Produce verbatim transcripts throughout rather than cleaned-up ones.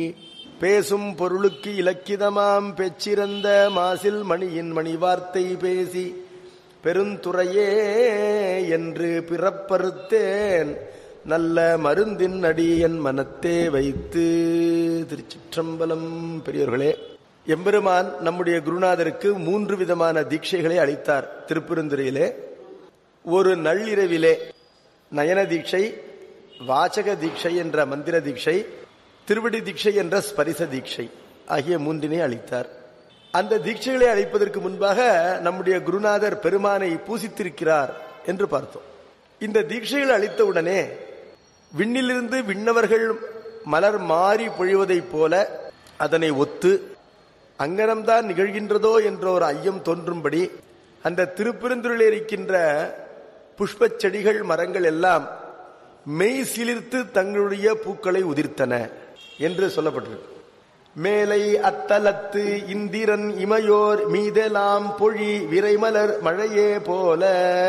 பேசும் பொருளுக்கு இலக்கிதமாம் பெச்சிறந்த மாசில் மணியின் மணி வார்த்தை பேசி பெருந்துறையே என்று பிறப்பறுத்தேன் நல்ல மருந்தின் அடி என் மனத்தே வைத்து. திருச்சிற்றம்பலம். பெரியோர்களே, எம்பெருமான் நம்முடைய குருநாதருக்கு மூன்று விதமான தீட்சைகளை அளித்தார் திருப்பெருந்துறையிலே. ஒரு நள்ளிரவிலே நயன தீட்சை, வாசக தீட்சை என்ற மந்திர தீட்சை, திருவடி தீட்சை என்ற ஸ்பரிச தீட்சை ஆகிய மூன்றினை அளித்தார். அந்த தீட்சைகளை அளிப்பதற்கு முன்பாக நம்முடைய குருநாதர் பெருமானை பூசித்திருக்கிறார் என்று பார்த்தோம். இந்த தீட்சைகள் அளித்தவுடனே விண்ணிலிருந்து விண்ணவர்கள் மலர் மாறி பொழிவதைப் போல அதனை ஒத்து அங்கனம்தான் நிகழ்கின்றதோ என்ற ஒரு ஐயம் தோன்றும்படி அந்த திருப்பெருந்துறையில் இருக்கின்ற புஷ்பச் செடிகள் மரங்கள் எல்லாம் மெய் சிலிர்த்து தங்களுடைய பூக்களை உதிர்த்தன என்று சொல்லப்பட்டிருக்கு. மேலை அத்தலத்து இந்திரன் இமையோர் மீதெல்லாம் பொழி விரைமலர் மழையே போல,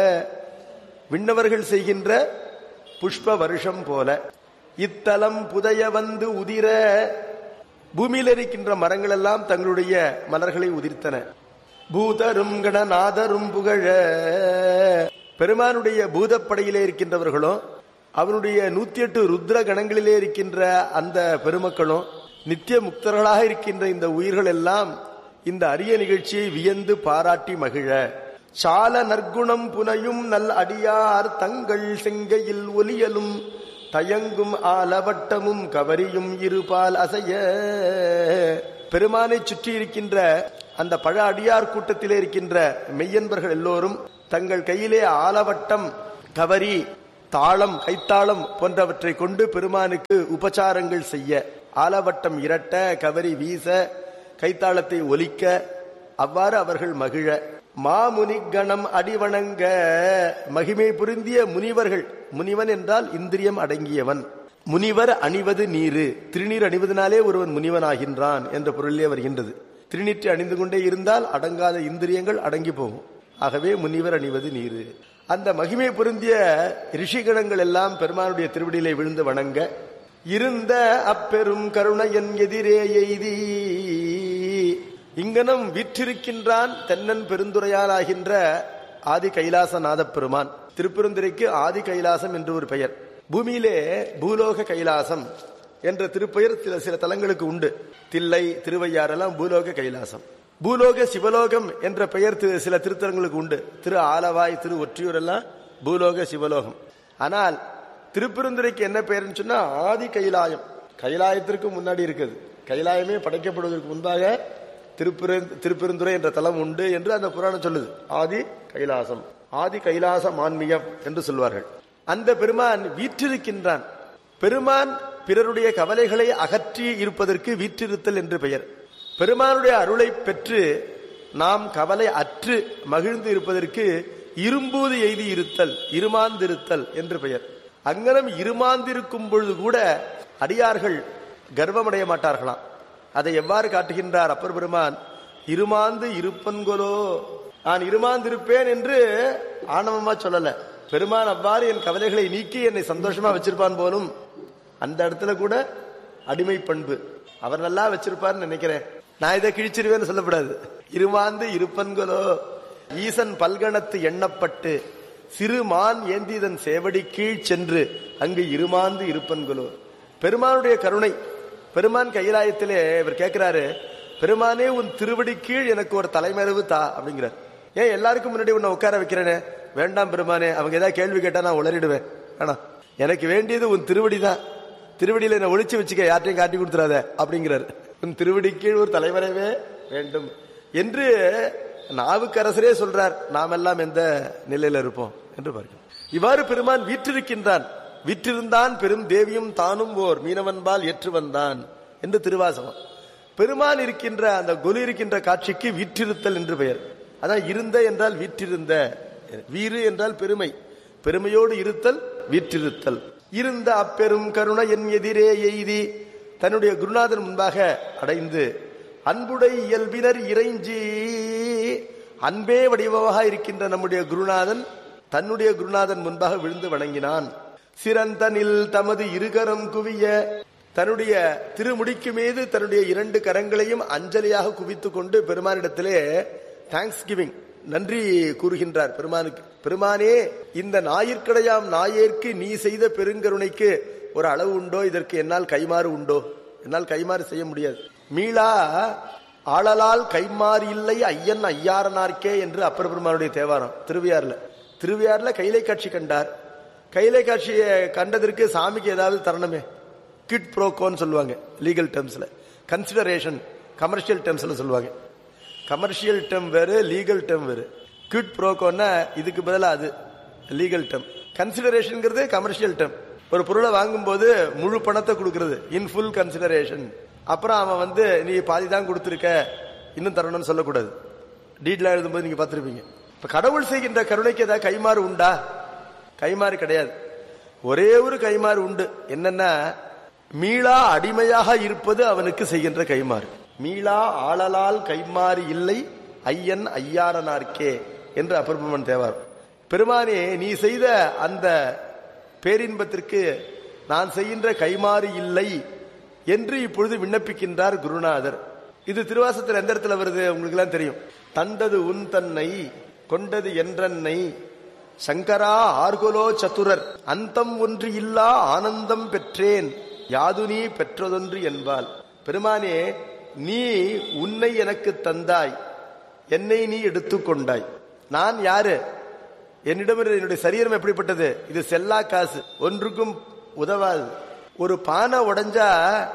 விண்ணவர்கள் செய்கின்ற புஷ்ப வருஷம் போல இத்தலம் புதைய வந்து உதிர, பூமியில் இருக்கின்ற மரங்கள் எல்லாம் தங்களுடைய மலர்களை உதிர்த்தன. பூதரும் கணநாதரும் புகழ, பெருமானுடைய பூதப்படையிலே இருக்கின்றவர்களும் அவனுடைய நூத்தி எட்டு ருத்ர கணங்களிலே இருக்கின்ற அந்த பெருமக்களும் நித்திய முக்தர்களாக இருக்கின்ற இந்த உயிர்கள் எல்லாம் இந்த அரிய நிகழ்ச்சியை வியந்து பாராட்டி மகிழ, சால நற்குணம் புனையும் நல் அடியார் தங்கள் செங்கையில் ஒலியலும் தயங்கும் ஆலவட்டமும் கவரியும் இருபால் அசைய, பெருமானை சுற்றி இருக்கின்ற அந்த பழ அடியார் கூட்டத்திலே இருக்கின்ற மெய்யன்பர்கள் எல்லோரும் தங்கள் கையிலே ஆலவட்டம், கவரி, தாளம், கைத்தாளம் போன்றவற்றை கொண்டு பெருமானுக்கு உபச்சாரங்கள் செய்ய, ஆலவட்டம் இரட்ட, கவரி வீச, கைத்தாளத்தை ஒலிக்க, அவ்வாறு அவர்கள் மகிழ, மாமுனி கணம் அடிவணங்க, மகிமை புரிந்திய முனிவர்கள், முனிவன் என்றால் இந்திரியம் அடங்கியவன், முனிவர் அணிவது நீரு, திருநீர் அணிவதனாலே ஒருவன் முனிவன் ஆகின்றான் என்ற பொருளிலே வருகின்றது. திருநீற்றை அணிந்து கொண்டே இருந்தால் அடங்காத இந்திரியங்கள் அடங்கி போகும். ஆகவே முனிவர் அணிவது நீரு. அந்த மகிமை பொருந்திய ரிஷிகணங்கள் எல்லாம் பெருமானுடைய திருவடியிலே விழுந்து வணங்க, இருந்த அப்பெரும் கருணையன் எதிரே எய்தி, இங்கனம் வீற்றிருக்கின்றான் தென்னன் பெருந்துரையால் ஆகின்ற ஆதி கைலாசநாத பெருமான். திருப்பெருந்துரைக்கு ஆதி கைலாசம் என்று ஒரு பெயர். பூமியிலே பூலோக கைலாசம் என்ற திருப்பெயர் சில சில தலங்களுக்கு உண்டு. தில்லை, திருவையாறெல்லாம் பூலோக கைலாசம். பூலோக சிவலோகம் என்ற பெயர் சில திருத்தலங்களுக்கு உண்டு. திரு ஆலவாய், திரு ஒற்றியூர் எல்லாம் பூலோக சிவலோகம். ஆனால் திருப்பெருந்துரைக்கு என்ன பெயர்னு சொன்னா ஆதி கைலாயம். கைலாயத்திற்கு முன்னாடி இருக்குது. கைலாயமே படைக்கப்படுவதற்கு முன்பாக திருப்பெரு திருப்பெருந்துரை என்ற தலம் உண்டு என்று அந்த புராணம் சொல்லுது. ஆதி கைலாசம், ஆதி கைலாச மான்மியம் என்று சொல்வார்கள். அந்த பெருமான் வீற்றிருக்கின்றான். பெருமான் பிறருடைய கவலைகளை அகற்றி இருப்பதற்கு வீற்றிருத்தல் என்று பெயர். பெருமானுடைய அருளை பெற்று நாம் கவலை அற்று மகிழ்ந்து இருப்பதற்கு இரும்பூது எய்தி இருத்தல், இருமாந்திருத்தல் என்று பெயர். அங்கனம் இருமாந்திருக்கும் பொழுது கூட அடியார்கள் கர்வமடைய மாட்டார்களாம். அதை எவ்வாறு காட்டுகின்றார் அப்பர் பெருமான்? இருமாந்து இருப்பன்கொலோ, நான் இருமாந்திருப்பேன் என்று ஆணவமா சொல்லல. பெருமான் அவ்வாறு என் கவலைகளை நீக்கி என்னை சந்தோஷமா வச்சிருப்பான் போலும். அந்த இடத்துல கூட அடிமை பண்பு அவர் நல்லா வச்சிருப்பார்னு நினைக்கிறேன். நான் இதை கிழிச்சிருவேன்னு சொல்லப்படாது. இருமாந்து இருப்பன்களோ, ஈசன் பல்கணத்து எண்ணப்பட்டு சிறுமான் ஏந்திதன் சேவடி கீழ் சென்று அங்கு இருமாந்து இருப்பன்களோ. பெருமானுடைய கருணை. பெருமான் கைலாயத்திலே இவர் கேட்கிறாரு, பெருமானே உன் திருவடி கீழ் எனக்கு ஒரு தலைமறைவு தா அப்படிங்கிறார். ஏன் எல்லாருக்கும் முன்னாடி உன்னை உட்கார வைக்கிறேனே? வேண்டாம் பெருமானே, அவங்க ஏதாவது கேள்வி கேட்டா நான் உளறிடுவேன். ஆனா எனக்கு வேண்டியது உன் திருவடி தான். திருவடியில என்ன ஒளிச்சு வச்சுக்க, யார்ட்டையும் காட்டி கொடுத்துறாத அப்படிங்கிறார். உன் திருவடி கீழ் ஒரு தலைவரவே வேண்டும் என்று நாவுக்கரசரே சொல்றார். நாம் எல்லாம் எந்த நிலையில இருப்போம் என்று பார்க்கிறோம். இவ்வாறு பெருமான் வீற்றிருக்கின்றான். வீற்றிருந்தான் பெரும் தேவியும் தானும் ஓர் மீனவன்பால் ஏற்று வந்தான் என்று திருவாசகம். பெருமான் இருக்கின்ற அந்த கொலு இருக்கின்ற காட்சிக்கு வீற்றிருத்தல் என்று பெயர். அதான் இருந்த என்றால் வீற்றிருந்த, வீறு என்றால் பெருமை, பெருமையோடு இருத்தல் வீற்றிருத்தல். இருந்த அப்பெரும் கருணை என் எதிரே எய்தி, தன்னுடைய குருநாதன் முன்பாக அடைந்து அன்புடை இயல்பினர் இறைஞ்சி, அன்பே வடிவமாக இருக்கின்ற நம்முடைய குருநாதன் தன்னுடைய குருநாதன் முன்பாக விழுந்து வணங்கினான். சிறந்தனில் தமது இருகரம் குவிய தன்னுடைய திருமுடிக்கு மீது தன்னுடைய இரண்டு கரங்களையும் அஞ்சலியாக குவித்துக் கொண்டு பெருமானிடத்திலே தேங்க்ஸ் கிவிங், நன்றி கூறுகின்றார் பெருமானுக்கு. பெருமானே, இந்த ஞாயிற்கடையாம் நாயேற்கு நீ செய்த பெருங்கருணைக்கு ஒரு அளவு உண்டோ? இதற்கு என்னால் கைமாறு உண்டோ? என்னால் கைமாறு செய்ய முடியாது. மீளா ஆளலால் கைமாறு இல்லை ஐயன் ஐயாரனார்க்கே என்று அப்பர் பெருமானுடைய தேவாரம் திருவியாறுல. திருவியாறுல கைலை காட்சி கண்டார். கைலை காட்சியை கண்டதற்கு சாமிக்கு ஏதாவது தரணுமே. கிட் ப்ரோகோன்னு சொல்லுவாங்க லீகல் டேர்ம்ஸ்ல, கன்சிடரேஷன் கமர்ஷியல் டேர்ம்ஸ்ல சொல்லுவாங்க. கமர்ஷியல் டேர்ம் வேறு, லீகல் டேர்ம் வேறு. கிட் ப்ரோகோன்னா இதுக்கு பதிலாக அது legal term. Consideration commercial term. ஒரு பொருளை வாங்கும் போது முழு பணத்தை கொடுக்கறது, இன் ஃபுல் கன்சிடரேஷன். அப்புறம் அவன் வந்து நீ பாதி தான் கொடுத்துருக்க, இன்னும் தரணும்னு சொல்லக்கூடாது. டீட்ல எழுதும்போது நீங்க பார்த்திருப்பீங்க. இப்ப கடவுள் செய்கின்ற கருணைக்கு ஏதாவது கைமாறு உண்டா? கைமாறு கிடையாது. ஒரே ஒரு கைமாறு உண்டு. என்னன்னா, மீளா அடிமையாக இருப்பது அவனுக்கு செய்கின்ற கைமாறு. மீளா ஆளலால் கைமாறு இல்லை ஐயன் ஐயாரனார்க்கே என்று அப்பர் பெருமான் தேவார். பெருமானே, நீ செய்த அந்த பேரின்பத்திற்கு நான் செய்கின்ற கைமாறு இல்லை என்று இப்பொழுது விண்ணப்பிக்கின்றார் குருநாதர். இது திருவாசத்தில் எந்த இடத்துல வருது உங்களுக்கு எல்லாம் தெரியும். தந்தது உன் தன்னை கொண்டது என்றன்னை சங்கரா ஆர்கொலோ சத்துரர் அந்தம் ஒன்று இல்லா ஆனந்தம் பெற்றேன் யாது நீ பெற்றதொன்று என்பால். பெருமானே, நீ உன்னை எனக்கு தந்தாய், என்னை நீ எடுத்துக்கொண்டாய். நான் யாரு? என்னிடம் என்னுடைய சரீரம் எப்படிப்பட்டது? இது செல்லா காசு, ஒன்றுக்கும் உதவாது. ஒரு பானை உடைஞ்சா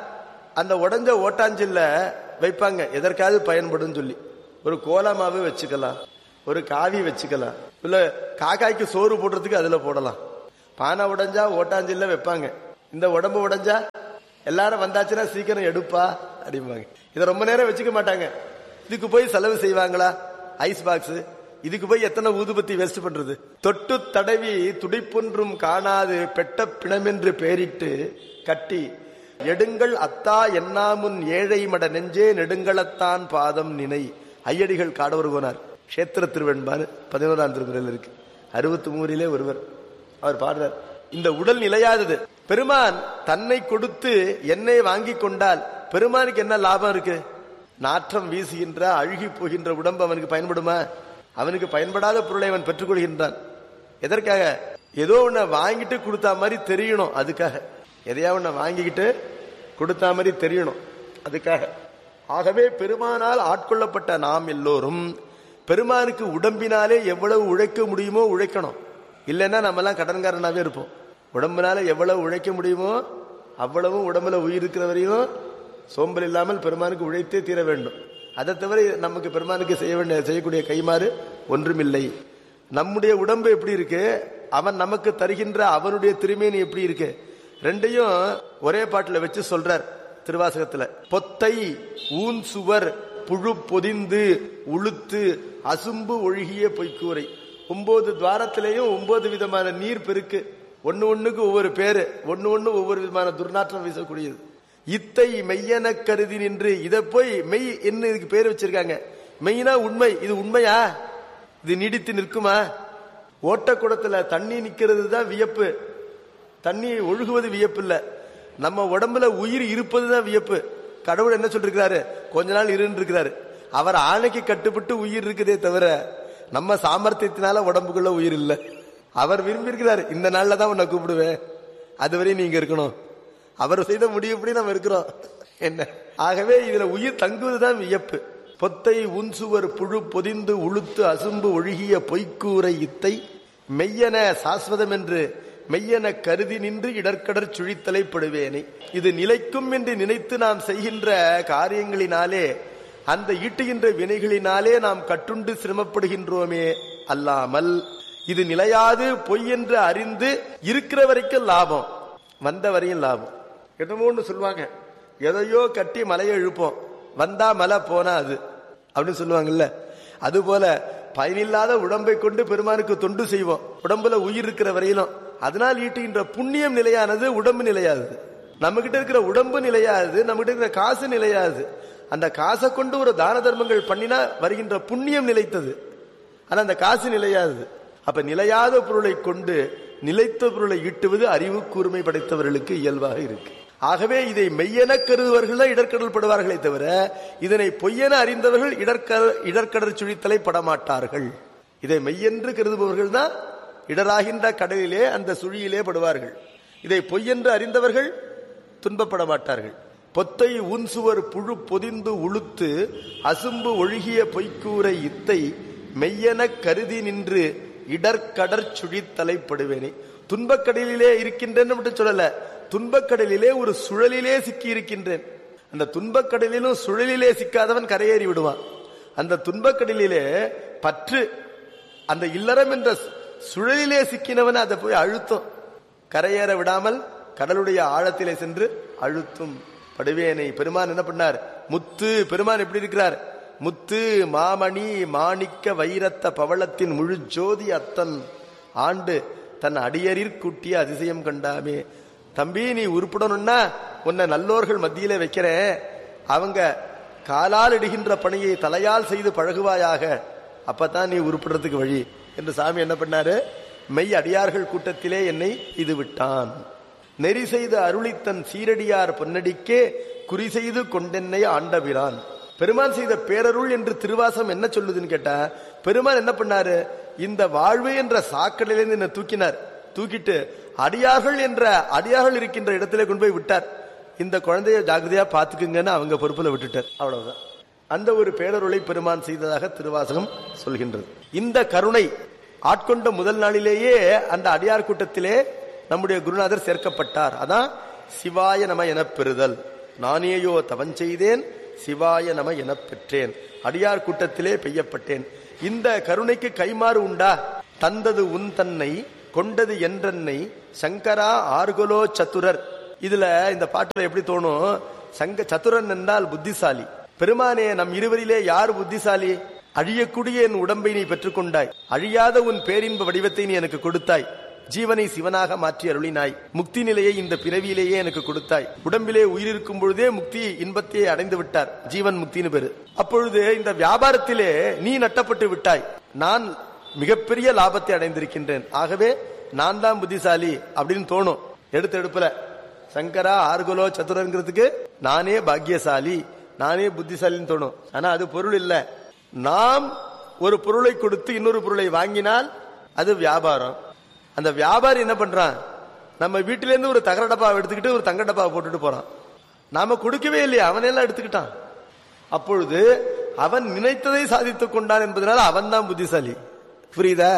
அந்த உடைஞ்ச ஓட்டாஞ்சில்ல வைப்பாங்க, எதற்காவது பயன்படும் சொல்லி. ஒரு கோலமாவே வச்சுக்கலாம், ஒரு காவி வச்சுக்கலாம், இல்ல காக்காய்க்கு சோறு போடுறதுக்கு அதுல போடலாம். பானை உடைஞ்சா ஓட்டாஞ்சில்ல வைப்பாங்க. இந்த உடம்பு உடைஞ்சா எல்லாரும் வந்தாச்சுன்னா சீக்கிரம் எடுப்பா அப்படிம்பாங்க. இதை ரொம்ப நேரம் வச்சுக்க மாட்டாங்க. இதுக்கு போய் செலவு செய்வாங்களா? ஐஸ் பாக்ஸ், இதுக்கு போய் எத்தனை ஊதுபத்தி வேஸ்ட் பண்றது? தொட்டு தடவி துடிப்பொன்றும் காணாது பெட்ட பிணமென்று பெயரிட்டு கட்டி எடுங்கள் அத்தா என்னாமுன் ஏழை மட நெஞ்சே நெடுங்களத்தான் பாதம் நினை. ஐயடிகள் காடவர் போனார். கஷேத்திர திருவெண்பான்னு பதினோராம் திருமுறையில் இருக்கு. அறுபத்தி மூறிலே ஒருவர் அவர் பாடுறார். இந்த உடல் நிலையாதது. பெருமான் தன்னை கொடுத்து என்னை வாங்கி கொண்டால் பெருமானுக்கு என்ன லாபம் இருக்கு? நாற்றம் வீசுகின்ற அழுகி போகின்ற உடம்பு அவனுக்கு பயன்படுமா? அவனுக்கு பயன்படாத பொருளை அவன் பெற்றுக்கொள்கின்றான். எதற்காக? ஏதோ ஒன்ன வாங்கிட்டு கொடுத்தா மாதிரி தெரியணும். அதுக்காக எதையா ஒன்ன வாங்கிக்கிட்டு கொடுத்தா மாதிரி தெரியணும், அதுக்காக. ஆகவே பெருமானால் ஆட்கொள்ளப்பட்ட நாம் எல்லோரும் பெருமானுக்கு உடம்பினாலே எவ்வளவு உழைக்க முடியுமோ உழைக்கணும். இல்லைன்னா நம்ம எல்லாம் கடன்காரனாவே இருப்போம். உடம்புனால எவ்வளவு உழைக்க முடியுமோ அவ்வளவும் உடம்புல உயிர் இருக்கிற வரையும் சோம்பல் இல்லாமல் பெருமானுக்கு உழைத்தே தீர வேண்டும். அதை தவிர நமக்கு பெருமானுக்கு செய்ய வேண்டிய செய்யக்கூடிய கைமாறு ஒன்றுமில்லை. நம்முடைய உடம்பு எப்படி இருக்கு, அவன் நமக்கு தருகின்ற அவனுடைய திருமேனி எப்படி இருக்கு, ரெண்டையும் ஒரே பாட்டுல வச்சு சொல்றார் திருவாசகத்துல. பொத்தை ஊன் சுவர் புழு பொதிந்து உளுத்து அசும்பு ஒழுகிய பொய்க்கூரை. ஒன்பது துவாரத்திலேயும் ஒன்பது விதமான நீர் பெருக்கு. ஒன்னு ஒண்ணுக்கு ஒவ்வொரு பேரு, ஒன்னு ஒண்ணு ஒவ்வொரு விதமான துர்நாற்றம் வீசக்கூடியது. இத்தை மெய்யென கருதி நின்று, இதை போய் மெய் என்ன இதுக்கு பேர் வச்சிருக்காங்க. மெய்னா உண்மை. இது உண்மையா? இது நீடித்து நிற்குமா? ஓட்டக்குடத்துல தண்ணி நிக்கிறது தான் வியப்பு. தண்ணி ஒழுகுவது வியப்பு இல்ல. நம்ம உடம்புல உயிர் இருப்பது தான் வியப்பு. கடவுள் என்ன சொல்லிருக்கிறாரு? கொஞ்ச நாள் இருன்னு இருக்கிறாரு. அவர் ஆணைக்கு கட்டுப்பட்டு உயிர் இருக்குதே தவிர நம்ம சாமர்த்தியத்தினால உடம்புக்குள்ள உயிர் இல்ல. அவர் விரும்பி இருக்கிறாரு, இந்த நாள்ல தான் உன்னை கூப்பிடுவேன், அதுவரை நீங்க இருக்கணும். அவர் செய்த முடிவுப்படி நம்ம இருக்கிறோம். என்ன? ஆகவே இதுல உயிர் தங்குவதுதான் வியப்பு. பொத்தை உன்சுவர் புழு பொதிந்து உளுத்து அசும்பு ஒழுகிய பொய்க்கூரை இத்தை மெய்யென சாஸ்வதம் என்று மெய்யென கருதி நின்று இடர்கடற் சுழித்தலை படுவேனே. இது நிலைக்கும் என்று நினைத்து நாம் செய்கின்ற காரியங்களினாலே, அந்த ஈட்டுகின்ற வினைகளினாலே நாம் கட்டுண்டு சிரமப்படுகின்றோமே அல்லாமல், இது நிலையாது பொய் என்று அறிந்து இருக்கிற வரைக்கும் லாபம், வந்த வரையும் லாபம். என்னமோன்னு சொல்லுவாங்க, எதையோ கட்டி மலையை இழுப்போம், வந்தா மலை போனா அது அப்படின்னு சொல்லுவாங்கல்ல. அதுபோல பயனில்லாத உடம்பை கொண்டு பெருமானுக்கு தொண்டு செய்வோம், உடம்புல உயிர் இருக்கிற வரையிலும். அதனால் ஈட்டுகின்ற புண்ணியம் நிலையானது, உடம்பு நிலையாதது. நம்ம கிட்ட இருக்கிற உடம்பு நிலையாது, நம்ம கிட்ட இருக்கிற காசு நிலையாது. அந்த காசை கொண்டு ஒரு தான தர்மங்கள் பண்ணினா வருகின்ற புண்ணியம் நிலைத்தது, ஆனா அந்த காசு நிலையாது. அப்ப நிலையாத பொருளை கொண்டு நிலைத்த பொருளை ஈட்டுவது அறிவு கூர்மை படைத்தவர்களுக்கு இயல்பாக இருக்கு. ஆகவே இதை மெய்யென கருதுவர்கள் தான் இடர்கடல் படுவார்களே தவிர இதனை பொய்யென அறிந்தவர்கள் இடர்கடல் இடர்கடற் சுழித்தலை படமாட்டார்கள். இதை மெய்யென்று கருதுபவர்கள் தான் இடராகின்ற கடலிலே அந்த சுழியிலே படுவார்கள். இதை பொய்யென்று அறிந்தவர்கள் துன்பப்பட மாட்டார்கள். பொத்தை ஊன்சுவர் புழு பொதிந்து உளுத்து அசும்பு ஒழுகிய பொய்க்கூரை இத்தை மெய்யென கருதி நின்று இடர்கடற் சுழித்தலைப்படுவேனே. துன்பக்கடலிலே இருக்கின்றேன்னு மட்டும் சொல்லல, துன்பக்கடலிலே ஒரு சுழலிலே சிக்கி இருக்கின்றேன். அந்த துன்பக்கடலிலும் சுழலிலே சிக்காதவன் கரையேறி விடுவான். அந்த துன்பக்கடலிலே பற்று அந்த இல்லறம் என்ற சுழலிலே சிக்கினவன் அதை போய் அழுத்தும், கரையேற விடாமல் கடலுடைய ஆழத்திலே சென்று அழுத்தும். படுவேனை பெருமான் என்ன பண்ணார்? முத்து பெருமான் எப்படி இருக்கிறார்? முத்து மாமணி மாணிக்க வைரத்த பவளத்தின் முழு ஜோதி அத்தன் ஆண்டு தன் அடியரிற் கூட்டிய அதிசயம் கண்டாமே. தம்பி, நீ உருப்படணும்னா உன்னை நல்லோர்கள் மத்தியில வைக்கிறேன், அவங்க காலால் இடுகின்ற பணியை தலையால் செய்து பழகுவாயாக, அப்பதான் நீ உருப்படுறதுக்கு வழி என்று சாமி என்ன பண்ணாரு? மெய் அடியார்கள் கூட்டத்திலே என்னை இது விட்டான். நெறி செய்து அருளித்தன் சீரடியார் பொன்னடிக்கே குறி செய்து கொண்டென்னை ஆண்டபிரான். பெருமான் செய்த பேரருள் என்று திருவாசம் என்ன சொல்லுதுன்னு கேட்டா, பெருமான் என்ன பண்ணாரு? இந்த வாழ்வு என்ற சாக்கடையிலிருந்து என்ன தூக்கினார். தூக்கிட்டு அடியார்கள் என்ற அடியார்கள் இருக்கின்ற இடத்திலே கொண்டு போய் விட்டார். இந்த குழந்தைய ஜாகிரதையா பாத்துக்குங்கன்னு அவங்க பொறுப்புல விட்டுட்டார். அவ்வளவுதான். அந்த ஒரு பேரருளை பெருமான் செய்ததாக திருவாசகம் சொல்கின்றது. இந்த கருணை ஆட்கொண்ட முதல் நாளிலேயே அந்த அடியார் கூட்டத்திலே நம்முடைய குருநாதர் சேர்க்கப்பட்டார். அதான் சிவாய நம என பெறுதல். நானேயோ தவன் செய்தேன் சிவாய நம என பெற்றேன், அடியார் கூட்டத்திலே பெய்யப்பட்டேன். இந்த கருணைக்கு கைமாறு உண்டா? தந்தது உன் தன்னை கொண்டது என்றன்னை சங்கரா ஆர்கலோ சத்துரர். இதுல இந்த பாட்டுல எப்படி தோணும்? சங்க சத்துரன் என்றால் புத்திசாலி. பெருமானே, நம் இருவரிலே யார் புத்திசாலி? அழியக்கூடிய என் உடம்பை நீ பெற்றுக்கொண்டாய், அழியாத உன் பேரின்ப வடிவத்தை நீ எனக்கு கொடுத்தாய், ஜீவனை சிவனாக மாற்றி அருளினாய், முக்தி நிலையை இந்த பிறவியிலேயே எனக்கு கொடுத்தாய். உடம்பிலே உயிரிருக்கும் பொழுதே முக்தி இன்பத்தை அடைந்து விட்டார், ஜீவன் முக்தின்னு பேரு. அப்பொழுது இந்த வியாபாரத்திலே நீ நட்டப்பட்டு விட்டாய், நான் மிகப்பெரிய லாபத்தை அடைந்திருக்கின்றேன், ஆகவே நான் தான் புத்திசாலி அப்படின்னு தோணும். எடுத்த எடுப்புல சங்கரா ஆர்கலோ சதுரங்கிறதுக்கு நானே பாக்கியசாலி, நானே புத்திசாலின்னு தோணும். ஆனா அது பொருள் இல்ல. நாம் ஒரு பொருளை கொடுத்து இன்னொரு பொருளை வாங்கினால் அது வியாபாரம். அந்த வியாபாரி என்ன பண்றான்? நம்ம வீட்டில இருந்து ஒரு தகர டப்பாவை எடுத்துக்கிட்டு ஒரு தங்க டப்பாவை போட்டுட்டு போறான். நாம கொடுக்கவே இல்லையா, அவனெல்லாம் எடுத்துக்கிட்டான். அப்பொழுது அவன் நினைத்ததை சாதித்துக் கொண்டான் என்பதனால அவன் தான் புத்திசாலி. புரியுதா?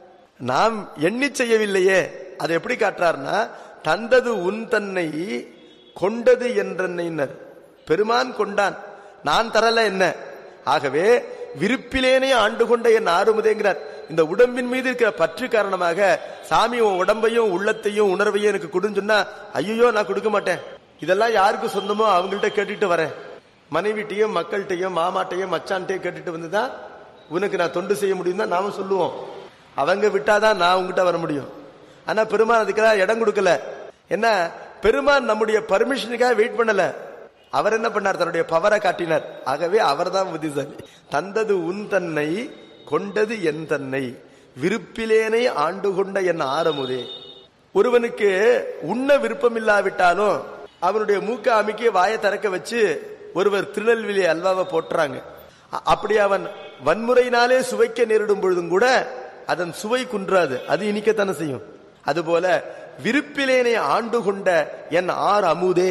நாம் எண்ணி செய்யவில்லையே. அதை எப்படி காட்டுறார்னா, தந்தது உன் தன்னை கொண்டது என்றன்னைனர். பெருமான் கொண்டான், நான் தரல என்ன. ஆகவே விருப்பிலேனே ஆண்டு கொண்ட என் ஆறுமுதேங்கிறார். இந்த உடம்பின் மீது இருக்கிற பற்று காரணமாக சாமி உன் உடம்பையும் உள்ளத்தையும் உணர்வையும் எனக்கு கொடுன்னு சொன்னா, ஐயோ நான் கொடுக்க மாட்டேன், இதெல்லாம் யாருக்கு சொந்தமோ அவங்கள்ட்ட கேட்டுட்டு வரேன். மனைவிட்டையும் மக்கள்கிட்டையும் மாமாட்டையும் மச்சான்ட்டையும் கேட்டுட்டு வந்துதான் உனக்கு நான் தொண்டு செய்ய முடியும் தான் நாம சொல்லுவோம். அவங்க விட்டாதான் நான் உங்ககிட்ட வர முடியும். ஆனா பெருமான் அதுக்கெல்லாம் இடம் கொடுக்கல. என்ன, பெருமான் நம்முடைய பர்மிஷனுக்காக வெயிட் பண்ணல. அவர் என்ன பண்ணார்? தன்னுடைய பவரை காட்டினார். ஆகவே அவர் தான் புத்திசாலி. தந்தது உன் தன்னை கொண்டது என் தன்னை விருப்பிலேனை ஆண்டு கொண்ட என் ஆரமுதே. ஒருவனுக்கு உண்ண விருப்பம் இல்லாவிட்டாலும் அவனுடைய மூக்க அமைக்க வாயை திறக்க வச்சு ஒருவர் திருநெல்வேலி அல்வாவை போட்டுறாங்க. அப்படி அவன் வன்முறையினாலே சுவைக்க நேரிடும் பொழுதும் கூட அதன் சுவை குன்றாது, அது இனிக்கத்தானே செய்யும். அதுபோல விருப்பிலேனை ஆண்டு கொண்ட N R Amudhe,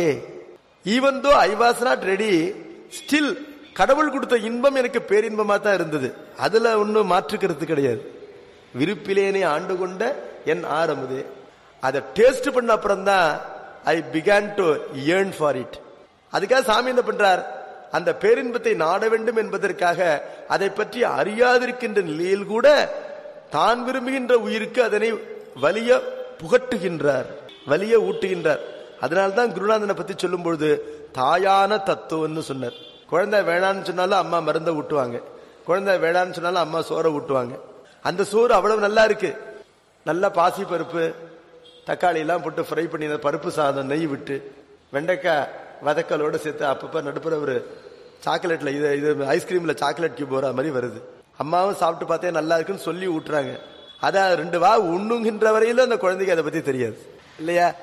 even though I was not ready, still கடவுள் கொடுத்த இன்பம் எனக்கு பேரின்பமா தான் இருந்தது. அதுல ஒன்னும் மாற்றுக்கிறது கிடையாது. விருப்பிலேனே ஆண்டு கொண்ட என் ஆர் அமுதே. அதை டேஸ்ட் பண்ண அப்புறம் தான் ஐ began to yearn for it. அதுக்காக சாமி என்ன பண்றார்? அந்த பேரின்பத்தை நாட வேண்டும் என்பதற்காக அதை பற்றி அறியாதிருக்கின்ற நிலையில் கூட தான் விரும்புகின்ற உயிருக்கு அதனை வலிய புகட்டுகின்றார், வலிய ஊட்டுகின்றார். அதனால்தான் குருநாதனை பத்தி சொல்லும் பொழுது தாயான தத்துவம்னு சொன்னார். குழந்தை வேணான்னு சொன்னாலும் அம்மா மருந்தை ஊட்டுவாங்க, குழந்தை வேணான்னு சொன்னாலும் அம்மா சோறை ஊட்டுவாங்க. அந்த சோறு அவ்வளவு நல்லா இருக்கு. நல்லா பாசி பருப்பு தக்காளி எல்லாம் போட்டு ஃப்ரை பண்ணி பருப்பு சாதம் நெய் விட்டு வெண்டைக்காய் வதக்கலோட சேர்த்து அப்பப்ப நடுப்புற ஒரு சாக்லேட்ல இது இது ஐஸ்கிரீம்ல சாக்லேட் கியூப் வர மாதிரி வருது. அம்மாவும் சாப்பிட்டு பார்த்தே நல்லா இருக்குன்னு சொல்லி ஊட்டுறாங்க. அதான் ரெண்டு வா உண்ணுகின்ற வரையில அந்த குழந்தைக்கு அதை பத்தி தெரியாது இல்லையா?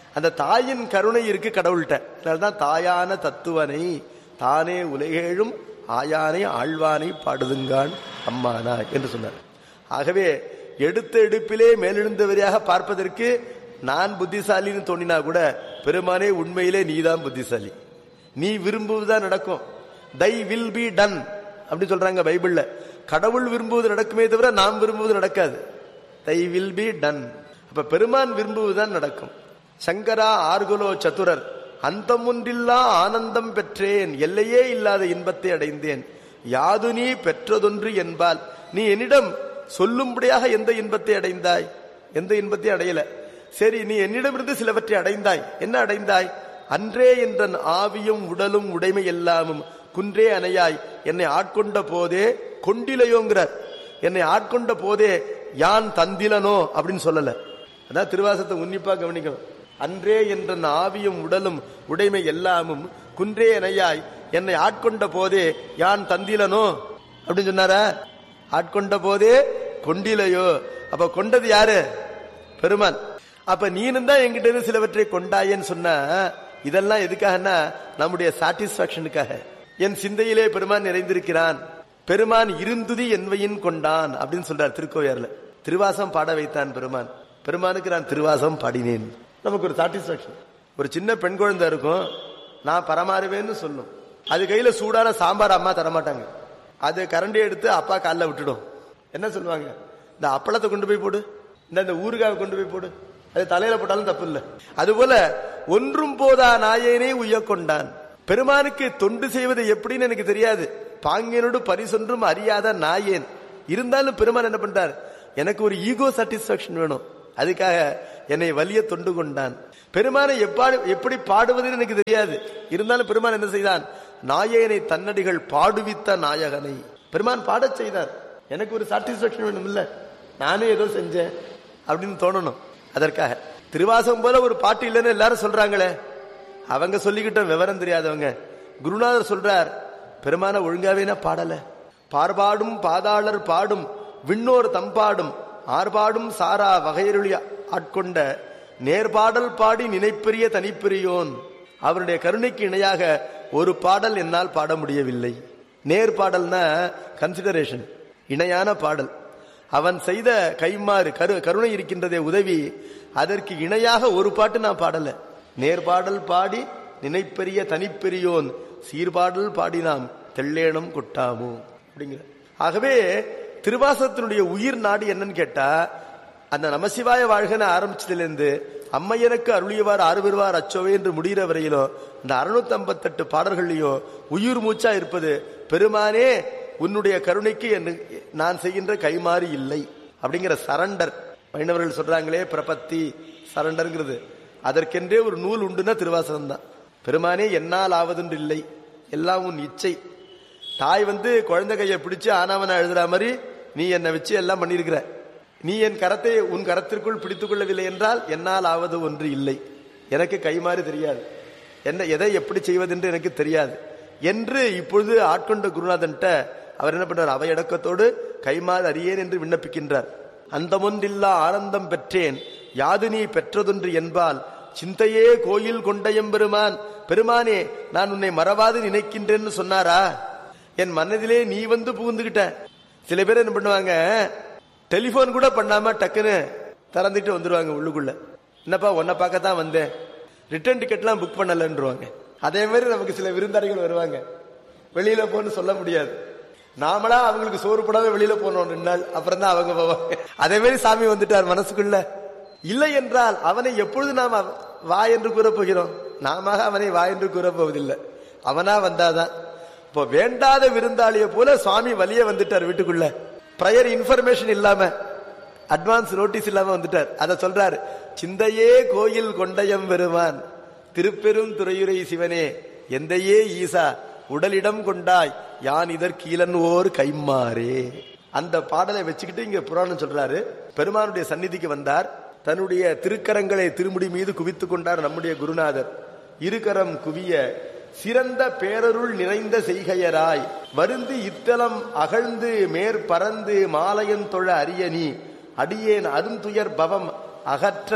அந்த தாயின் கருணை இருக்கு கடவுள்கிட்ட. அதனால்தான் தாயான தத்துவனை தானே உலகேழும் ஆயானை ஆழ்வானை பாடுதுங்கான் அம்மானா என்று சொன்னார். ஆகவே எடுத்த எடுப்பிலே மேலெழுந்தவரையாக பார்ப்பதற்கு நான் புத்திசாலின்னு தோணினா கூட பெருமானே உண்மையிலே நீதான் புத்திசாலி. நீ விரும்புவதுதான் நடக்கும். தை வில் பி டன் அப்படின்னு சொல்றாங்க பைபிள்ல. கடவுள் விரும்புவது நடக்குமே தவிர நாம் விரும்புவது நடக்காது. தை வில் பி டன். அப்ப பெருமான் விரும்புவதுதான் நடக்கும். சங்கரா ஆர்குலோ சதுரர் அந்தம் ஒன்றில்லா ஆனந்தம் பெற்றேன், எல்லையே இல்லாத இன்பத்தை அடைந்தேன். யாது நீ பெற்றதொன்று என்பால், நீ என்னிடம் சொல்லும்படியாக எந்த இன்பத்தை அடைந்தாய்? எந்த இன்பத்தை அடையல. சரி, நீ என்னிடமிருந்து சிலவற்றை அடைந்தாய். என்ன அடைந்தாய்? அன்றே என்ற ஆவியும் உடலும் உடைமை எல்லாமும் குன்றே அணையாய் என்னை ஆட்கொண்ட போதே கொண்டிலையோங்கிறார். என்னை ஆட்கொண்ட போதே யான் தந்திலனோ அப்படின்னு சொல்லல. அதான் திருவாசத்தை உன்னிப்பா கவனிக்கணும். அன்றே என்ற ஆவியும் உடலும் உடைமை எல்லாமும் குன்றே அணையாய் என்னை ஆட்கொண்ட போதே யான் தந்திலனோ அப்படின்னு சொன்னாரா? ஆட்கொண்ட போதே கொண்டிலையோ. அப்ப கொண்டது யாரு? பெருமான். அப்ப நீனும் தான் என்கிட்ட இருந்து சிலவற்றை கொண்டாயன்னு சொன்ன. இதெல்லாம் எதுக்காகனா நம்முடைய சாட்டிஸ்பாக்சனுக்காக. என் சிந்தையிலே பெருமான் நிறைந்திருக்கிறான், பெருமான் இருந்துதி என்பையின் கொண்டான் அப்படின்னு சொல்றார் திருக்கோயாறுல. திருவாசம் பாட வைத்தான் பெருமான். பெருமானுக்கு நான் திருவாசம் பாடினேன். நமக்கு ஒரு சாட்டிஸ்பாக்சன். ஒரு சின்ன பெண் குழந்தை இருக்கும், நான் பரமாறுவேன்னு சொல்லும். அது கையில சூடான சாம்பார் அம்மா தரமாட்டாங்க. அது கரண்டி எடுத்து அப்பா காலில் விட்டுடும். என்ன சொல்லுவாங்க? இந்த அப்பளத்தை கொண்டு போய் போடு, இந்த ஊறுகாவை கொண்டு போய் போடு. அது தலையில போட்டாலும் தப்பு இல்லை. அதுபோல ஒன்றும் போதா நாயேனே உய்ய கொண்டான். பெருமானுக்கு தொண்டு செய்வது எப்படின்னு எனக்கு தெரியாது, பாங்கியனோடு பரிசொன்றும் அறியாத நாயேன். இருந்தாலும் பெருமான் என்ன பண்றார்? எனக்கு ஒரு ஈகோ சாட்டிஸ்பாக்சன் வேணும், அதுக்காக என்னை வலிய தொண்டு கொண்டான். பெருமானை எப்பாடு எப்படி பாடுவதுன்னு எனக்கு தெரியாது, இருந்தாலும் பெருமான் என்ன செய்தான்? நாயேனை தன்னடிகள் பாடுவித்த நாயகனை பெருமான் பாடச் செய்தார். எனக்கு ஒரு சாட்டிஸ்பாக்சன் வேணும் இல்ல, நானே ஏதோ செஞ்சேன் அப்படின்னு தோணணும். அதற்காக திருவாசகம் போல ஒரு பாட்டு இல்லைன்னு எல்லாரும் சொல்றாங்களே, அவங்க சொல்லிக்கிட்ட விவரம் தெரியாதவங்க. குருநாதர் சொல்றார், பெருமான ஒழுங்காவேனா பாடல. பார்பாடும் பாதாளர் பாடும் விண்ணோர் தம்பாடும் ஆர்பாடும் சாரா வகையருளி ஆட்கொண்ட நேர்பாடல் பாடி நினைப்பெரிய தனிப்பெரியோன். அவருடைய கருணைக்கு இணையாக ஒரு பாடல் என்னால் பாட முடியவில்லை. நேர்பாடல்னா கன்சிடரேஷன், இணையான பாடல். அவன் செய்த கைமாறு கரு கருணை இருக்கின்றதே உதவி, அதற்கு இணையாக ஒரு பாட்டு நான் பாடல. நேர்பாடல் பாடி நினைப்பெரிய தனிப்பெரியோன் சீர்பாடல் பாடி நாம் தெள்ளேனம் கொட்டாமோ அப்படிங்கிற. ஆகவே திருவாசகத்தினுடைய உயிர் நாடு என்னன்னு கேட்டா, அந்த நமசிவாய வாழ்கன ஆரம்பிச்சதுல இருந்து அம்மையனுக்கு அருளியவார் ஆறுபெறுவார் அச்சோவே என்று முடிகிற வரையிலோ இந்த அறுநூத்தி ஐம்பத்தி எட்டு பாடல்கள்லயோ உயிர் மூச்சா இருப்பது பெருமானே உன்னுடைய கருணைக்கு நான் செய்கின்ற கைமாறு இல்லை அப்படிங்கிற சரண்டர். வைணவர்கள் சொல்றாங்களே பிரபத்தி சரண்டர்ங்கிறது, அதற்கென்றே ஒரு நூல் உண்டுன்னா திருவாசகம் தான். பெருமானே என்னால் ஆவதுண்டு இல்லை, எல்லாம் உன் இச்சை. தாய் வந்து குழந்தை கையை பிடிச்சு ஆனாவனா எழுதுற மாதிரி நீ என்னை வச்சு எல்லாம் பண்ணிருக்கிற. நீ என் கரத்தை உன் கரத்திற்குள் பிடித்துக் கொள்ளவில்லை என்றால் என்னால் ஆவது ஒன்று இல்லை, எனக்கு கைமாறு தெரியாது, என்ன எதை எப்படி செய்வதென்று எனக்கு தெரியாது என்று இப்பொழுது ஆட்கொண்ட குருநாதன்ட்ட அவர் என்ன பண்றார்? அவையடக்கத்தோடு கைமாறு அறியேன் என்று விண்ணப்பிக்கின்றார். அந்தமொன்றில்லா ஆனந்தம் பெற்றேன், யாது நீ பெற்றதொன்று என்பால் சிந்தையே கோயில் கொண்டையம் பெருமான். பெருமானே நான் உன்னை மறவாது நினைக்கின்றேன்னு சொன்னாரா? என் மனதிலே நீ வந்து புகுந்துகிட்ட. சில பேர் என்ன பண்ணுவாங்க, டெலிபோன் கூட பண்ணாம டக்குன்னு திறந்துட்டு வந்துருவாங்க உள்ளுக்குள்ள. என்னப்பா உன்னை பார்க்கத்தான் வந்தேன், ரிட்டர்ன் டிக்கெட்லாம் புக் பண்ணலன்றுவாங்க. அதே மாதிரி நமக்கு சில விருந்தாளிகள் வருவாங்க, வெளியில போன்னு சொல்ல முடியாது. நாமளா அவங்களுக்கு சோறு போடாம வெளியில போனோம் ரெண்டு நாள், அப்புறம் தான் அவங்க போவாங்க. அதே மாதிரி சாமி வந்துட்டார் மனசுக்குள்ள. இல்லை என்றால் அவனை எப்பொழுது நாம் வா என்று கூற போகிறோம்? நாம அவனை வா என்று கூற போவதில்லை, அவனா வந்தாதான். இப்போ வேண்டாத விருந்தாளிய போல சுவாமி வலிய வந்துட்டார் வீட்டுக்குள்ள. பிரயர் இன்ஃபர்மேஷன் இல்லாம, அட்வான்ஸ் நோட்டீஸ் இல்லாம வந்துட்டார். அத சொல்றாரு, சிந்தையே கோயில் கொண்டயம் பெருமான் திருப்பெரும் துறையுரை சிவனே எந்தையே ஈசா உடலிடம் கொண்டாய் யான் இதற்கீழன் ஓர் கைமாறே. அந்த பாடலை வச்சுக்கிட்டு இங்க புராணம் சொல்றாரு. பெருமானுடைய சந்நிதிக்கு வந்தார், தன்னுடைய திருக்கரங்களை திருமுடி மீது குவித்துக் கொண்டார் நம்முடைய குருநாதர். இருகரம் குவிய சிறந்த பேரருள் நிறைந்த செய்கையராய் வருந்து இத்தலம் அகழ்ந்து மேற்பறந்து மாலையன் தொழ அரியணி அடியேன் அருந்துயர் பவம் அகற்ற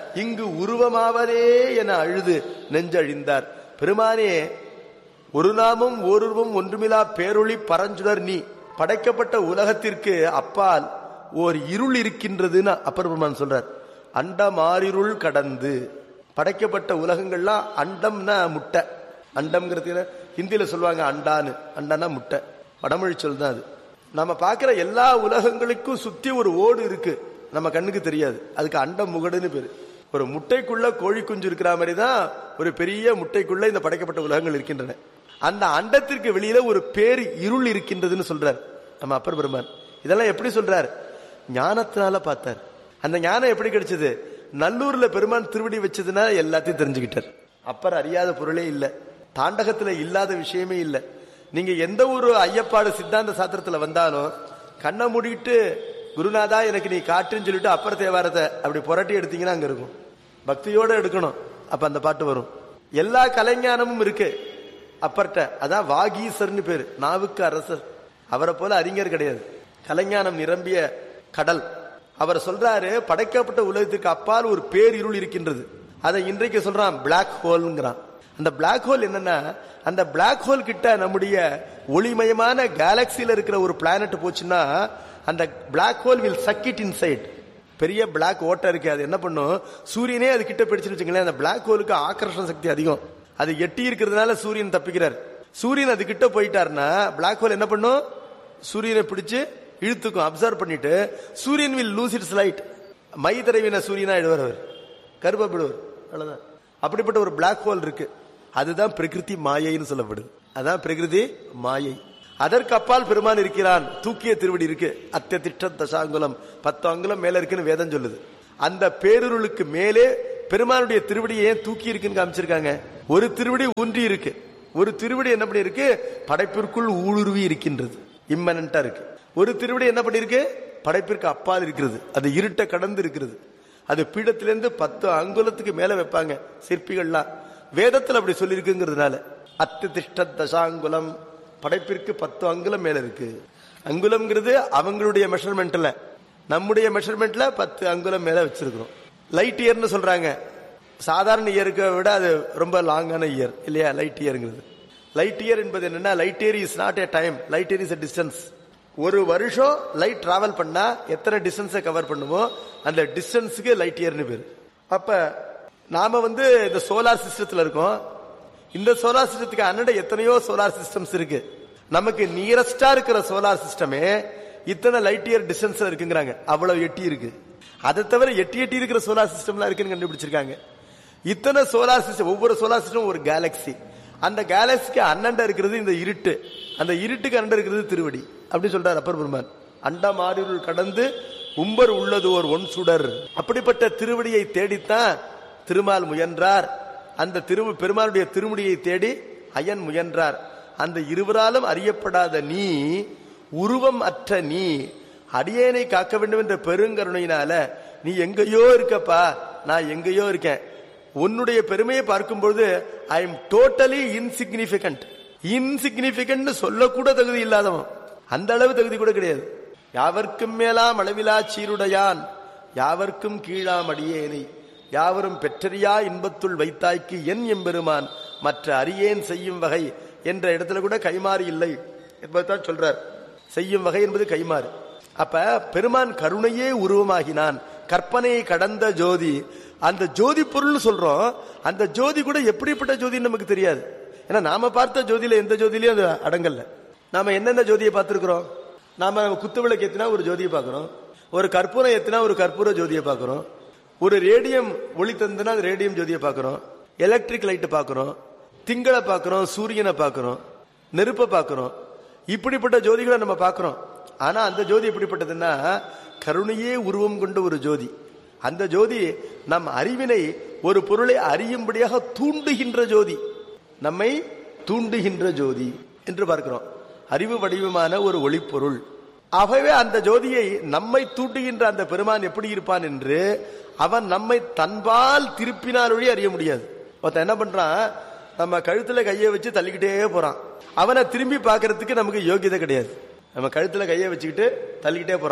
இங்கு உருவமாவதே என அழுது நெஞ்சழிந்தார். பெருமானே, ஒரு நாமும் ஓருருவம் ஒன்றுமிலா பேரொளி பரஞ்சுடர் நீ. படைக்கப்பட்ட உலகத்திற்கு அப்பால் ஓர் இருள் இருக்கின்றதுன்னு அப்பர் பெருமான் சொல்றார். அண்டமாரிருள் கடந்து படைக்கப்பட்ட உலகங்கள்லாம், அண்டம்னா முட்டை, அண்டம்ங்கிறது ஹிந்தியில சொல்லுவாங்க அண்டான்னு, அண்டானா முட்டை, வடமொழி சொல் தான் அது. நம்ம பார்க்கிற எல்லா உலகங்களுக்கும் சுத்தி ஒரு ஓடு இருக்கு, நம்ம கண்ணுக்கு தெரியாது, அதுக்கு அண்டம் முகடுன்னு பேரு. ஒரு முட்டைக்குள்ள கோழி குஞ்சு இருக்கிற மாதிரி தான் ஒரு பெரிய முட்டைக்குள்ள இந்த படைக்கப்பட்ட உலகங்கள் இருக்கின்றன. அந்த அண்டத்திற்கு வெளியில ஒரு பேர் இருள் இருக்கின்றதுன்னு சொல்றார் நம்ம அப்பர் பெருமான். இதெல்லாம் எப்படி சொல்றார்? ஞானத்தினால பார்த்தார். அந்த ஞானம் எப்படி கிடைச்சது? நல்லூர்ல பெருமான் திருவடி வச்சதுன்னா எல்லாத்தையும் தெரிஞ்சுக்கிட்டார். அப்பர் அறியாத பொருளே இல்ல, தாண்டகத்துல இல்லாத விஷயமே இல்ல. நீங்க எந்த ஒரு ஐயப்பாடு சித்தாந்த சாத்திரத்துல வந்தாலும் கண்ணை மூடிட்டு குருநாதா எனக்கு நீ காட்டுன்னு சொல்லிட்டு அப்பர் தேவாரத்தை அப்படி புரட்டி எடுத்தீங்கன்னா அங்க இருக்கும். பக்தியோட எடுக்கணும், அப்ப அந்த பாட்டு வரும். எல்லா கலைஞானமும் இருக்கு அப்பர்ட்ட. அதான் வாகீசர்னு பேரு, நாவுக்கு அரசர். அவரை போல அறிஞர் கிடையாது, கலைஞானம் நிரம்பிய கடல். அவர் சொல்றாரு, படைக்கப்பட்ட உலகத்துக்கு அப்பால் ஒரு பேரிருள் இருக்கின்றது. அதை இன்றைக்கு சொல்றான் பிளாக் ஹோல்ங்கிறான். அந்த பிளாக் ஹோல் என்னன்னா, அந்த பிளாக் ஹோல் கிட்ட நம்முடைய ஒளிமயமான கேலக்சியில இருக்கிற ஒரு பிளானட் போச்சுன்னா அந்த black hole will chuck it inside. பெரிய பிளாக் ஓட்டை இருக்கு, அது என்ன பண்ணும், சூரியனே அது கிட்ட பிடிச்சுன்னு வச்சுங்களேன். அந்த பிளாக் ஹோலுக்கு ஆக்கர்ஷண சக்தி அதிகம், அது எட்டி இருக்கிறதுனால சூரியன் தப்பிக்கிறார். சூரியன் அது கிட்ட போயிட்டாருன்னா பிளாக் ஹோல் என்ன பண்ணும், சூரியனை பிடிச்சு இழுத்துக்கும், அப்சர்வ் பண்ணிட்டு சூரியன் will lose it's light. My தடவின சூரியனா எழுவர், அவர் கருப்பப்படுவர், அவ்வளவுதான். அப்படிப்பட்ட ஒரு பிளாக் ஹோல் இருக்கு. அதுதான் பிரகிருதி மாயைன்னு சொல்லப்படுது. அதான் பிரகிருதி மாயை. அதற்கு அப்பால் பெருமான் இருக்கிறான். தூக்கிய திருவடி இருக்கு, அத்தியதிஷ்ட தசாங்குலம், பத்து அங்குலம் மேல இருக்குன்னு வேதம் சொல்லுது. அந்த பேருருளுக்கு மேலே பெருமானுடைய திருவடியை ஏன் தூக்கி இருக்குன்னு காமிச்சிருக்காங்க. ஒரு திருவடி ஊன்றி இருக்கு, ஒரு திருவடி என்ன பண்ணி இருக்கு, படைப்பிற்குள் ஊடுருவி இருக்கின்றது, இம்மனண்டா இருக்கு. ஒரு திருவடி என்ன பண்ணிருக்கு, படைப்பிற்கு அப்பால் இருக்கிறது, அது இருட்ட கடந்து இருக்கிறது. அது பீடத்திலிருந்து பத்து அங்குலத்துக்கு மேல வைப்பாங்க சிற்பிகள்லாம். வேதத்தில் அப்படி சொல்லி இருக்குங்கிறதுனால அத்தியதிஷ்ட தசாங்குலம், படைப்பிற்கு பத்து அங்குலம் மேல இருக்கு. அங்குலம்ங்கிறது அவங்களுடைய மெஷர்மெண்ட்ல, நம்முடைய மெஷர்மெண்ட்ல பத்து அங்குலம் மேல வச்சிருக்கிறோம். லைட் இயர்னு சொல்றாங்க. சாதாரண இயருக்கு விட அது ரொம்ப லாங்கான இயர் இல்லையா லைட் இயர்ங்கிறது. லைட் இயர் என்பது என்னன்னா, light year is not a time, light year is a distance. ஒரு வருஷம் லைட் டிராவல் பண்ணா எத்தனை டிஸ்டன்ஸை கவர் பண்ணுமோ அந்த டிஸ்டன்ஸுக்கு லைட் இயர்னு பேரு. அப்ப நாம வந்து இந்த சோலார் சிஸ்டத்துல இருக்கோம். இந்த சோலார் சிஸ்டத்துக்கு அண்ணட எத்தனையோ சோலார் சிஸ்டம்ஸ் இருக்கு. நமக்கு நியரஸ்டா இருக்கிற சோலார் சிஸ்டமே இத்தனை லைட் இயர் டிஸ்டன்ஸ்ல இருக்குங்கிறாங்க. அவ்வளவு எட்டி இருக்கு. அதை தவிர எட்டி எட்டி இருக்கிற சோலார் சிஸ்டம்லாம் இருக்குன்னு கண்டுபிடிச்சிருக்காங்க. இத்தனை சோலார் சிஸ்டம், ஒவ்வொரு சோலார் சிஸ்டம் ஒரு கேலக்சி. அந்த கேலக்சிக்கு அண்ணண்ட இருக்கிறது இந்த இருட்டு, அந்த இருட்டுக்கு அண்ணண்ட இருக்கிறது திருவடி. அப்படி சொல்றார் அப்பர் பெருமான். அண்டம் ஆறிருள் கடந்து உம்பர் உள்ளது ஒரு ஒன் சுடர். அப்படிப்பட்ட திருவடியை தேடித்தான் திருமால் முயன்றார். அந்த திரு பெருமானுடைய திருமுடியை தேடி அயன் முயன்றார். அந்த இருவராலும் அறியப்படாத நீ, உருவம் அற்ற நீ, அடியேனை காக்க வேண்டும் என்ற பெருங்கருணையினால நீ எங்கேயோ இருக்கப்பா, நான் எங்கேயோ இருக்கேன். உன்னுடைய பெருமையை பார்க்கும்பொழுது I am totally insignificant. Insignificant சொல்லக்கூட தகுதி இல்லாதவன், அந்த அளவு தகுதி கூட கிடையாது. யாவர்க்கும் மேலாம் அளவிலா சீருடையான், யாவர்க்கும் கீழாம் அடியேனை, யாவரும் பெற்றறியா இன்பத்துள் வைத்தாய்க்கு என் எம்பெருமான் மற்ற அரியேன் செய்யும் வகை என்ற இடத்துல கூட கைமாறு இல்லை என்பதுதான் சொல்றார். செய்யும் வகை என்பது கைமாறு. அப்ப பெருமான் கருணையே உருவமாகினான், கற்பனையை கடந்த ஜோதி. அந்த ஜோதி பொருள் சொல்றோம். அந்த ஜோதி கூட எப்படிப்பட்ட ஜோதின்னு நமக்கு தெரியாது. ஏன்னா நாம பார்த்த ஜோதியில எந்த ஜோதியிலையும் அது அடங்கல்ல. நாம என்னென்ன ஜோதியை பார்த்திருக்கிறோம். நாம குத்து விளக்கு ஏத்தினா ஒரு ஜோதியை பார்க்கிறோம், ஒரு கற்பூரம் ஏத்தினா ஒரு கற்பூர ஜோதியை பார்க்கிறோம், ஒரு ரேடியம் ஒளி தந்துனா ரேடியம் ஜோதியை பார்க்கிறோம், எலக்ட்ரிக் லைட் பார்க்கிறோம், திங்களை பார்க்கிறோம், சூரியனை பார்க்கிறோம், நெருப்பை பார்க்கிறோம். இப்படிப்பட்ட ஜோதிகளை நம்ம பார்க்கிறோம். ஆனா அந்த ஜோதி எப்படிப்பட்டதுன்னா கருணையே உருவம் கொண்ட ஒரு ஜோதி. அந்த ஜோதி நம் அறிவினை ஒரு பொருளை அறியும்படியாக தூண்டுகின்ற ஜோதி, நம்மை தூண்டுகின்ற ஜோதி என்று பார்க்கிறோம். அறிவு வடிவமான ஒரு ஒளிப்பொருள். ஆகவே அந்த ஜோதியை நம்மை தூண்டுகின்ற அந்த பெருமான் எப்படி இருப்பான் என்று அவன் நம்மை தன்பால் திருப்பினால் வழி அறிய முடியாது. ஒருத்தன் என்ன பண்றான், நம்ம கழுத்துல கையை வச்சு தள்ளிக்கிட்டே போறான். அவனை திரும்பி பார்க்கறதுக்கு நமக்கு யோகியதை கிடையாது. நம்ம கழுத்துல கையை வச்சுக்கிட்டு தள்ளிக்கிட்டே போறான்.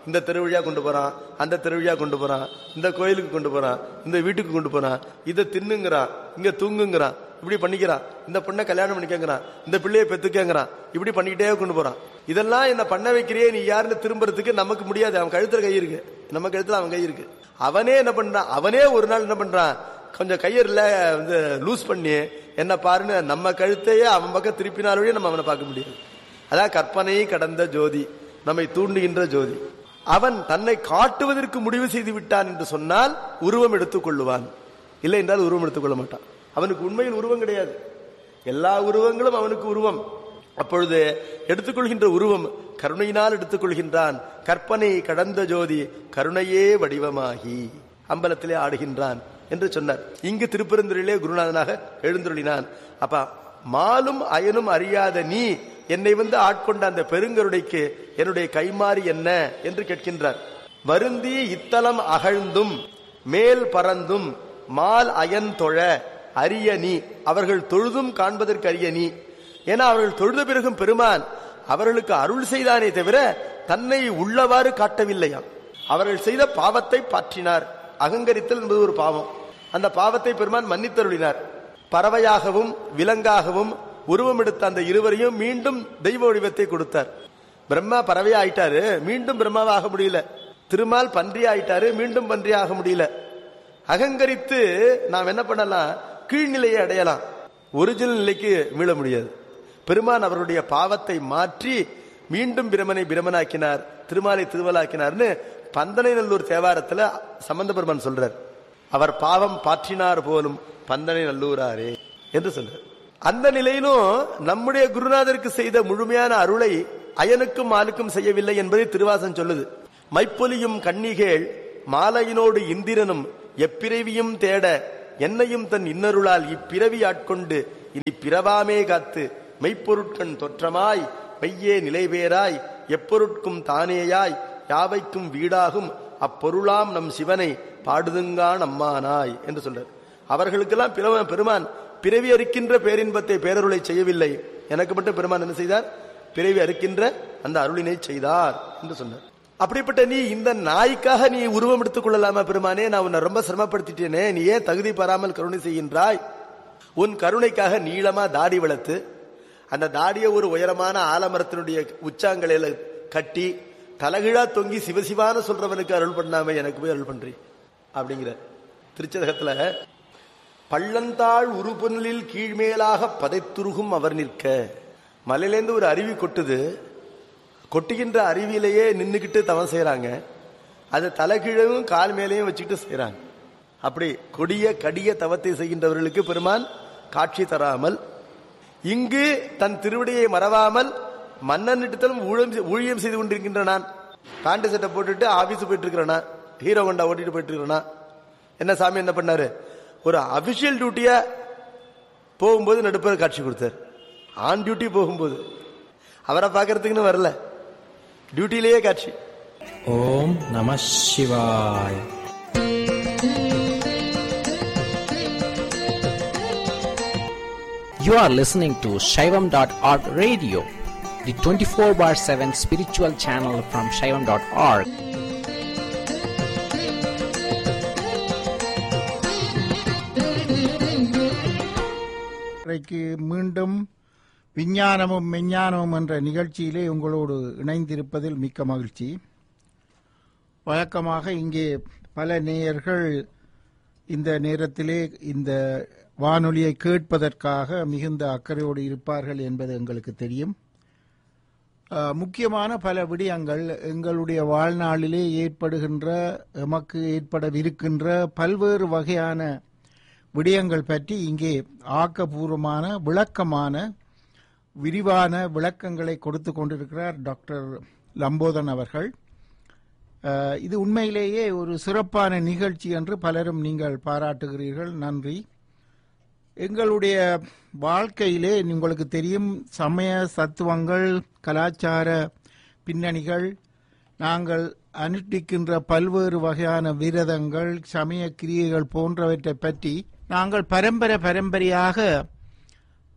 இந்த திருவிழா கொண்டு போறான், அந்த திருவிழா கொண்டு போறான், இந்த கோயிலுக்கு கொண்டு போறான், இந்த வீட்டுக்கு கொண்டு போறான், இதை தின்னுங்கிறான், இங்க தூங்குங்கிறான், இப்படி பண்ணிக்கிறான், இந்த பொண்ணை கல்யாணம் பண்ணிக்கங்கிறான், இந்த பிள்ளையை பெத்துக்கங்கிறான், இப்படி பண்ணிக்கிட்டே கொண்டு போறான். இதெல்லாம் என்ன பண்ண வைக்கிறியே நீ யாருன்னு திரும்புறதுக்கு நமக்கு முடியாது. அவன் கழுத்துல கை இருக்கு, நம்ம கழுத்துல அவன் கை இருக்கு. அவனே என்ன பண்றான், அவனே ஒரு நாள் என்ன பண்றான், கொஞ்சம் கையர்ல வந்து லூஸ் பண்ணி என்ன பாருன்னு நம்ம கழுத்தையே அவன் பக்கம் திருப்பினாலே நம்ம அவனை பார்க்க முடியாது. அதான் கற்பனை கடந்த ஜோதி, நம்மை தூண்டுகின்ற ஜோதி. அவன் தன்னை காட்டுவதற்கு முடிவு செய்து விட்டான் என்று சொன்னால் உருவம் எடுத்துக் கொள்ளுவான், இல்லை என்றால் உருவம் எடுத்துக்கொள்ள மாட்டான். அவனுக்கு உண்மையில் உருவம் கிடையாது, எல்லா உருவங்களும் அவனுக்கு உருவம். அப்பொழுது எடுத்துக்கொள்கின்ற உருவம் கருணையினால் எடுத்துக்கொள்கின்றான். கற்பனை கடந்த ஜோதி கருணையே வடிவமாகி அம்பலத்திலே ஆடுகின்றான் என்று சொன்னார். இங்கு திருப்பெருந்துறையிலே குருநாதனாக எழுந்துள்ளினான். அப்ப மாலும் அயனும் அறியாத நீ என்னை வந்து ஆட்கொண்ட அந்த பெருங்கருடைக்கு என்னுடைய கைமாறி என்ன என்று கேட்கின்றார். வருந்தி இத்தலம் அகழ்ந்தும் மேல் பறந்தும் மால் அயன் தொழ அரிய நீ, அவர்கள் தொழுதும் காண்பதற்கு அரிய நீ. ஏன்னா அவர்கள் தொழுத பிறகும் பெருமான் அவர்களுக்கு அருள் செய்தானே தவிர தன்னை உள்ளவாறு காட்டவில்லையா. அவர்கள் செய்த பாவத்தை பாற்றினார். அகங்கரித்தல் என்பது ஒரு பாவம். அந்த பாவத்தை பெருமான் மன்னித்தருளினார். பறவையாகவும் விலங்காகவும் உருவம் எடுத்த அந்த இருவரையும் மீண்டும் தெய்வ வடிவத்தை கொடுத்தார். பிரம்மா பறவை ஆயிட்டாரு, மீண்டும் பிரம்மாவை ஆக முடியல. திருமால் பன்றி ஆயிட்டாரு, மீண்டும் பன்றி ஆக முடியல. அகங்கரித்து நாம் என்ன பண்ணலாம், கீழ்நிலையை அடையலாம், ஒரிஜினல் நிலைக்கு மீள முடியாது. பெருமான் அவருடைய பாவத்தை மாற்றி மீண்டும் பிரமனை பிரமனாக்கினார், திருமாலை திருவலாக்கினார்னு பந்தனை நல்லூர் தேவாரத்துல சம்பந்த பெருமான் சொல்றார். அவர் பாவம் பாற்றினார் போலும் பந்தனை நல்லூராரே என்று சொல்றார். அந்த நிலையிலும் நம்முடைய குருநாதருக்கு செய்த முழுமையான அருளை அயனுக்கும் மாலுக்கும் செய்யவில்லை என்பதை திருவாசன் சொல்லுது. மைப்பொலியும் கன்னிகேள் மாலையினோடு இந்திரனும் எப்பிறவியும் தேட என்னையும் தன் இன்னருளால் இப்பிறவி ஆட்கொண்டு இனி பிறவாமே காத்து மெய்ப்பொருட்கண் தொற்றமாய் மெய்யே நிலைவேராய் எப்பொருட்கும் தானேயாய் யாவைக்கும் வீடாகும் அப்பொருளாம் நம் சிவனை பாடுதுங்கான் அம்மானாய் என்று சொல்றார். அவர்களுக்கெல்லாம் பெருமான் பிறவி அறுக்கின்ற பேரின்பத்தை பேரருளை செய்யவில்லை, எனக்கு மட்டும் பெருமான் என்ன செய்தார், பிறவி அறுக்கின்ற அந்த அருளினை செய்தார் என்று சொன்னார். அப்படிப்பட்ட நீ இந்த நாய்க்காக நீ உருவம் எடுத்துக் கொள்ளலாமா பெருமானே, நான் உன்னை ரொம்ப சிரமப்படுத்திட்டேனே, நீ ஏன் தகுதி பெறாமல் கருணை செய்கின்றாய்? உன் கருணைக்காக நீளமா தாடி வளர்த்து அந்த தாடிய ஒரு உயரமான ஆலமரத்தினுடைய உச்சாங்கலையில கட்டி தலகிழா தொங்கி சிவசிவான சொல்றவனுக்கு அருள் பண்ணாம எனக்கு போய் அருள் பண்றீ அப்படிங்கிற திருச்சதகத்துல பள்ளந்தாள் உருபொன்னில் கீழ்மேலாக பதைத்துருகும் அவர் நிற்க. மலையிலேருந்து ஒரு அருவி கொட்டுது, கொட்டுகின்ற அருவியிலேயே நின்றுகிட்டு தவம் செய்யறாங்க, அது தலைகீழும் கால் மேலையும் வச்சுக்கிட்டு செய்யறாங்க. அப்படி கொடிய கடிய தவத்தை செய்கின்றவர்களுக்கு பெருமான் காட்சி தராமல் இங்கு தன் திருவடியை மறவாமல் மன்னனிடத்திலும் ஊழியம் செய்து கொண்டிருக்கின்ற நான் பேண்ட் சட்டை போட்டுட்டு ஆபீஸ் போயிட்டு இருக்கிறேனா, ஹீரோ கொண்டா ஓட்டிட்டு போயிட்டு இருக்கிறேனா, என்ன சாமி என்ன பண்ணாரு, ஒரு அபிஷியல் டியூட்டியா போகும்போது நடுப்ப காட்சி கொடுத்தார். ஆன் டியூட்டி போகும்போது அவரை பார்க்கறதுக்குன்னு வரல, டியூட்டிலேயே காட்சி. ஓம் நம சிவாய். You are listening to Shaivam dot org radio, the twenty-four bar seven spiritual channel from Shaivam dot org. மீண்டும் விஞ்ஞானமும் மெஞ்ஞானமும் என்ற நிகழ்ச்சியிலே உங்களோடு இணைந்திருப்பதில் மிக்க மகிழ்ச்சி. வழக்கமாக இங்கே பல நேயர்கள் இந்த நேரத்திலே இந்த வானொலியை கேட்பதற்காக மிகுந்த அக்கறையோடு இருப்பார்கள் என்பது எங்களுக்கு தெரியும். முக்கியமான பல விடயங்கள் எங்களுடைய வாழ்நாளிலே ஏற்படுகின்ற எமக்கு ஏற்படவிருக்கின்ற பல்வேறு வகையான விடயங்கள் பற்றி இங்கே ஆக்கபூர்வமான விளக்கமான விரிவான விளக்கங்களை கொடுத்து கொண்டிருக்கிறார் டாக்டர் லம்போதன் அவர்கள். இது உண்மையிலேயே ஒரு சிறப்பான நிகழ்ச்சி என்று பலரும் நீங்கள் பாராட்டுகிறீர்கள், நன்றி. எங்களுடைய வாழ்க்கையிலே உங்களுக்கு தெரியும், சமய தத்துவங்கள், கலாச்சார பின்னணிகள், நாங்கள் அனுஷ்டிக்கின்ற பல்வேறு வகையான விரதங்கள், சமய கிரியைகள் போன்றவற்றை பற்றி நாங்கள் பரம்பரை பரம்பரையாக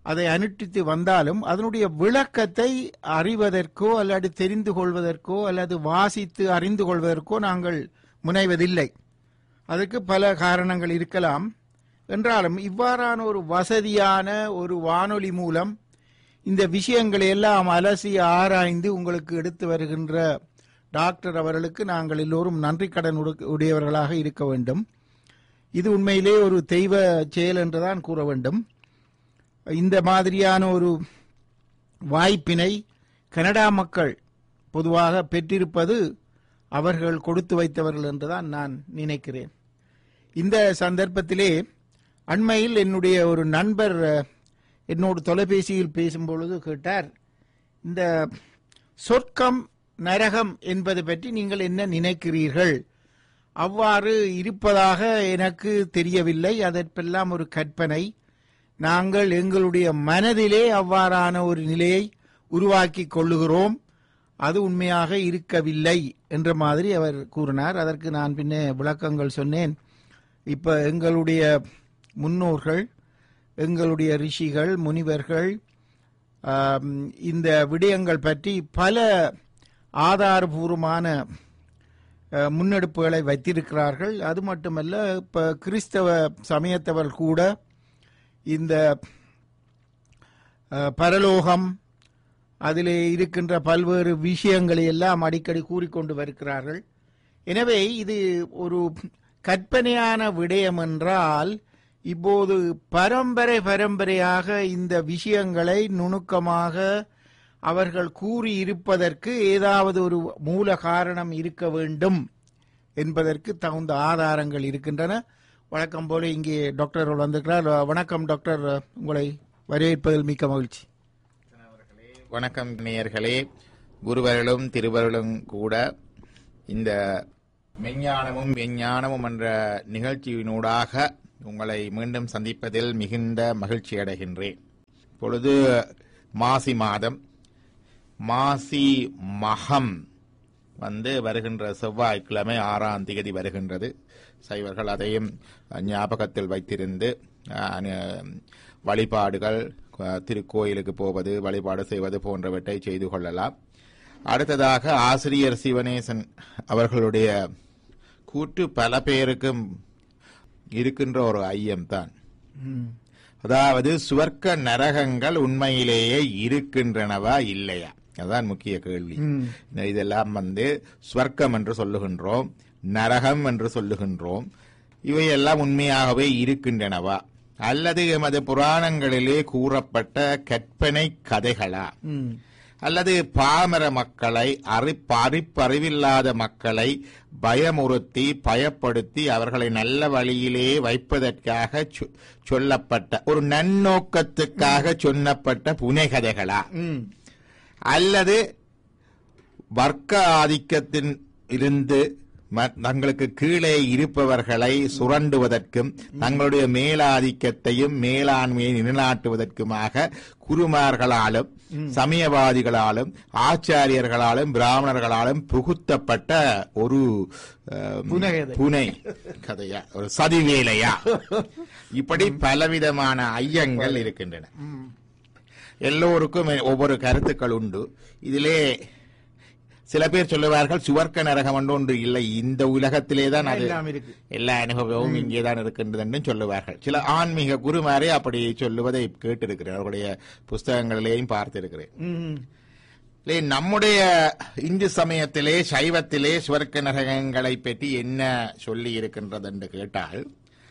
அதை அனுஷ்டித்து வந்தாலும் அதனுடைய விளக்கத்தை அறிவதற்கோ அல்லது தெரிந்து கொள்வதற்கோ அல்லது வாசித்து அறிந்து கொள்வதற்கோ நாங்கள் முனைவதில்லை. அதற்கு பல காரணங்கள் இருக்கலாம். என்றாலும் இவ்வாறான ஒரு வசதியான ஒரு வானொலி மூலம் இந்த விஷயங்களை எல்லாம் அலசி ஆராய்ந்து உங்களுக்கு எடுத்து வருகின்ற டாக்டர் அவர்களுக்கு நாங்கள் எல்லோரும் நன்றி கடன் உடையவர்களாக இருக்க வேண்டும். இது உண்மையிலே ஒரு தெய்வ செயல் என்றுதான் கூற வேண்டும். இந்த மாதிரியான ஒரு வாய்ப்பினை கனடா மக்கள் பொதுவாக பெற்றிருப்பது அவர்கள் கொடுத்து வைத்தவர்கள் என்றுதான் நான் நினைக்கிறேன். இந்த சந்தர்ப்பத்திலே அண்மையில் என்னுடைய ஒரு நண்பர் என்னோடு தொலைபேசியில் பேசும்பொழுது கேட்டார், இந்த சொர்க்கம் நரகம் என்பது பற்றி நீங்கள் என்ன நினைக்கிறீர்கள்? அவ்வாறு இருப்பதாக எனக்கு தெரியவில்லை. அதற்கெல்லாம் ஒரு கற்பனை. நாங்கள் எங்களுடைய மனதிலே அவ்வாறான ஒரு நிலையை உருவாக்கி கொள்ளுகிறோம். அது உண்மையாக இருக்கவில்லை என்ற மாதிரி அவர் கூறினார். அதற்கு நான் பின்னே விளக்கங்கள் சொன்னேன். இப்ப எங்களுடைய முன்னோர்கள், எங்களுடைய ரிஷிகள், முனிவர்கள் இந்த விடயங்கள் பற்றி பல ஆதாரபூர்வமான முன்னெடுப்புகளை வைத்திருக்கிறார்கள். அது மட்டுமல்ல, இப்ப கிறிஸ்தவ சமயத்தவர் கூட இந்த பரலோகம் அதிலே இருக்கின்ற பல்வேறு விஷயங்களை எல்லாம் அடிக்கடி கூறிக்கொண்டு வருகிறார்கள். எனவே இது ஒரு கற்பனையான விடயம் என்றால், இப்போது பரம்பரை பரம்பரையாக இந்த விஷயங்களை நுணுக்கமாக அவர்கள் கூறியிருப்பதற்கு ஏதாவது ஒரு மூல காரணம் இருக்க வேண்டும் என்பதற்கு தகுந்த ஆதாரங்கள் இருக்கின்றன. வழக்கம் போல இங்கே டாக்டர் வந்திருக்கிறார். வணக்கம் டாக்டர், உங்களை வரவேற்பதில் மிக்க மகிழ்ச்சி. வணக்கம் நேயர்களே. குருவர்களும் திருவர்களும் கூட இந்த மெஞ்ஞானமும் விஞ்ஞானமும் என்ற நிகழ்ச்சியினூடாக உங்களை மீண்டும் சந்திப்பதில் மிகுந்த மகிழ்ச்சி அடைகின்றேன். இப்பொழுது மாசி மாதம், மாசி மகம் வந்து வருகின்ற செவ்வாய்க்கிழமை ஆறாம் தேதி வருகின்றது. சைவர்கள் அதையும் ஞாபகத்தில் வைத்திருந்து வழிபாடுகள், திருக்கோயிலுக்கு போவது, வழிபாடு செய்வது போன்றவற்றை செய்து கொள்ளலாம். அடுத்ததாக ஆசிரியர் சிவனேசன் அவர்களுடைய கூற்று பல பேருக்கும் இருக்கின்ற ஒரு ஐயம்தான். அதாவது சுவர்க்க நரகங்கள் உண்மையிலேயே இருக்கின்றனவா இல்லையா? அதுதான் முக்கிய கேள்வி. இதெல்லாம் வந்து சுவர்க்கம் என்று சொல்லுகின்றோம், நரகம் என்று சொல்லுகின்றோம். இவையெல்லாம் உண்மையாகவே இருக்கின்றனவா அல்லது எமது புராணங்களிலே கூறப்பட்ட கற்பனை கதைகளா அல்லது பாமர மக்களை அறிப்பறிவில்லாத மக்களை பயமுறுத்தி பயப்படுத்தி அவர்களை நல்ல வழியிலே வைப்பதற்காக சொல்லப்பட்ட ஒரு நன்னோக்கத்துக்காக சொல்லப்பட்ட புனைகதைகளா அல்லது வர்க்க ஆதிக்கத்தின் இருந்து தங்களுக்கு கீழே இருப்பவர்களை சுரண்டுவதற்கும் தங்களுடைய மேலாதிக்கத்தையும் மேலாண்மையை நிலைநாட்டுவதற்குமாக குருமார்களாலும் சமயவாதிகளாலும் ஆச்சாரியர்களாலும் பிராமணர்களாலும் புகுத்தப்பட்ட ஒரு புனை கதையா, ஒரு சதிவேலையா, இப்படி பலவிதமான ஐயங்கள் இருக்கின்றன. எல்லோருக்கும் ஒவ்வொரு கருத்துக்கள் உண்டு. இதிலே சில பேர் சொல்லுவார்கள் சுவர்க்க நரகம் ஒன்று இல்லை, இந்த உலகத்திலே தான் அது எல்லா அனுபவமும் இங்கேதான் இருக்கின்றது என்று சொல்லுவார்கள். சில ஆன்மீக குருமாரே அப்படி சொல்லுவதை கேட்டிருக்கிறேன், அவர்களுடைய புஸ்தகங்களிலேயும் பார்த்திருக்கிறேன். நம்முடைய இந்து சமயத்திலே சைவத்திலே சுவர்க்க நரகங்களை பற்றி என்ன சொல்லி இருக்கின்றது என்று கேட்டால்,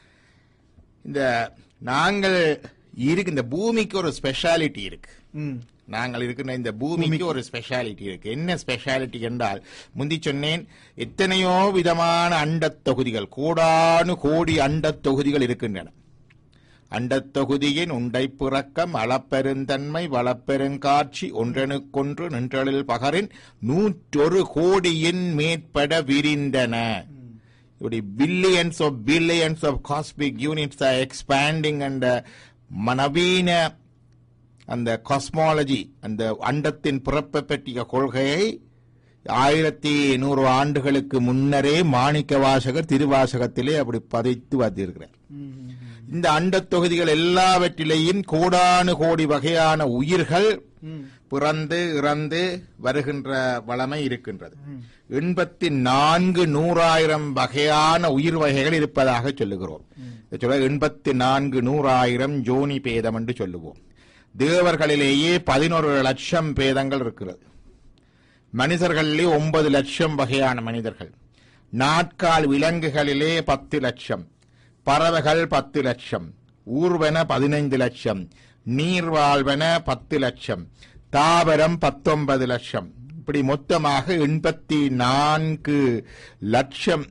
இந்த நாங்கள் இருக்கு இந்த பூமிக்கு ஒரு ஸ்பெஷாலிட்டி இருக்கு. நாங்கள் இருக்கின்ற இந்த பூமிக்கு ஒரு ஸ்பெஷாலிட்டி இருக்கு. என்ன ஸ்பெஷாலிட்டி என்றால், முந்தி சொன்னேன், எத்தனையோ விதமான அண்டத் தொகுதிகள், கோடானு கோடி அண்டத் தொகுதிகள் இருக்கின்றன. அண்டத் தொகுதியின் உண்டை பிறக்கம் அளப்பெருந்தன்மை வளப்பெருங்காட்சி ஒன்றனுக்கொன்று நின்றலில் பகரின் நூற்றொரு கோடியின் மேற்பட விரிந்தன. இப்படி billions of billions of cosmic units R expanding. அந்த நவீன அந்த காஸ்மாலஜி, அந்த அண்டத்தின் பிறப்பை பற்றிய கொள்கையை ஆயிரத்தி நூறு ஆண்டுகளுக்கு முன்னரே மாணிக்க வாசகர் திருவாசகத்திலே அப்படி பதித்து வந்திருக்கிறார். இந்த அண்ட தொகுதிகள் எல்லாவற்றிலேயும் கோடானு கோடி வகையான உயிர்கள் பிறந்து இறந்து வருகின்ற வளமை இருக்கின்றது. எண்பத்தி நான்கு நூறாயிரம் வகையான உயிர் வகைகள் இருப்பதாக சொல்லுகிறோம். எண்பத்தி நான்கு நூறாயிரம் ஜோனி பேதம் என்று சொல்லுவோம். தேவர்களிலேயே பதினோரு லட்சம் பேதங்கள் இருக்கிறது. மனிதர்களிலே ஒன்பது லட்சம் வகையான மனிதர்கள். நாட்கால் விலங்குகளிலே பத்து லட்சம், பறவைகள் பத்து லட்சம், ஊர்வன பதினைந்து லட்சம், நீர்வாழ்வன பத்து லட்சம், தாவரம் பத்தொன்பது லட்சம். இப்படி மொத்தமாக எண்பத்தி நான்கு லட்சம்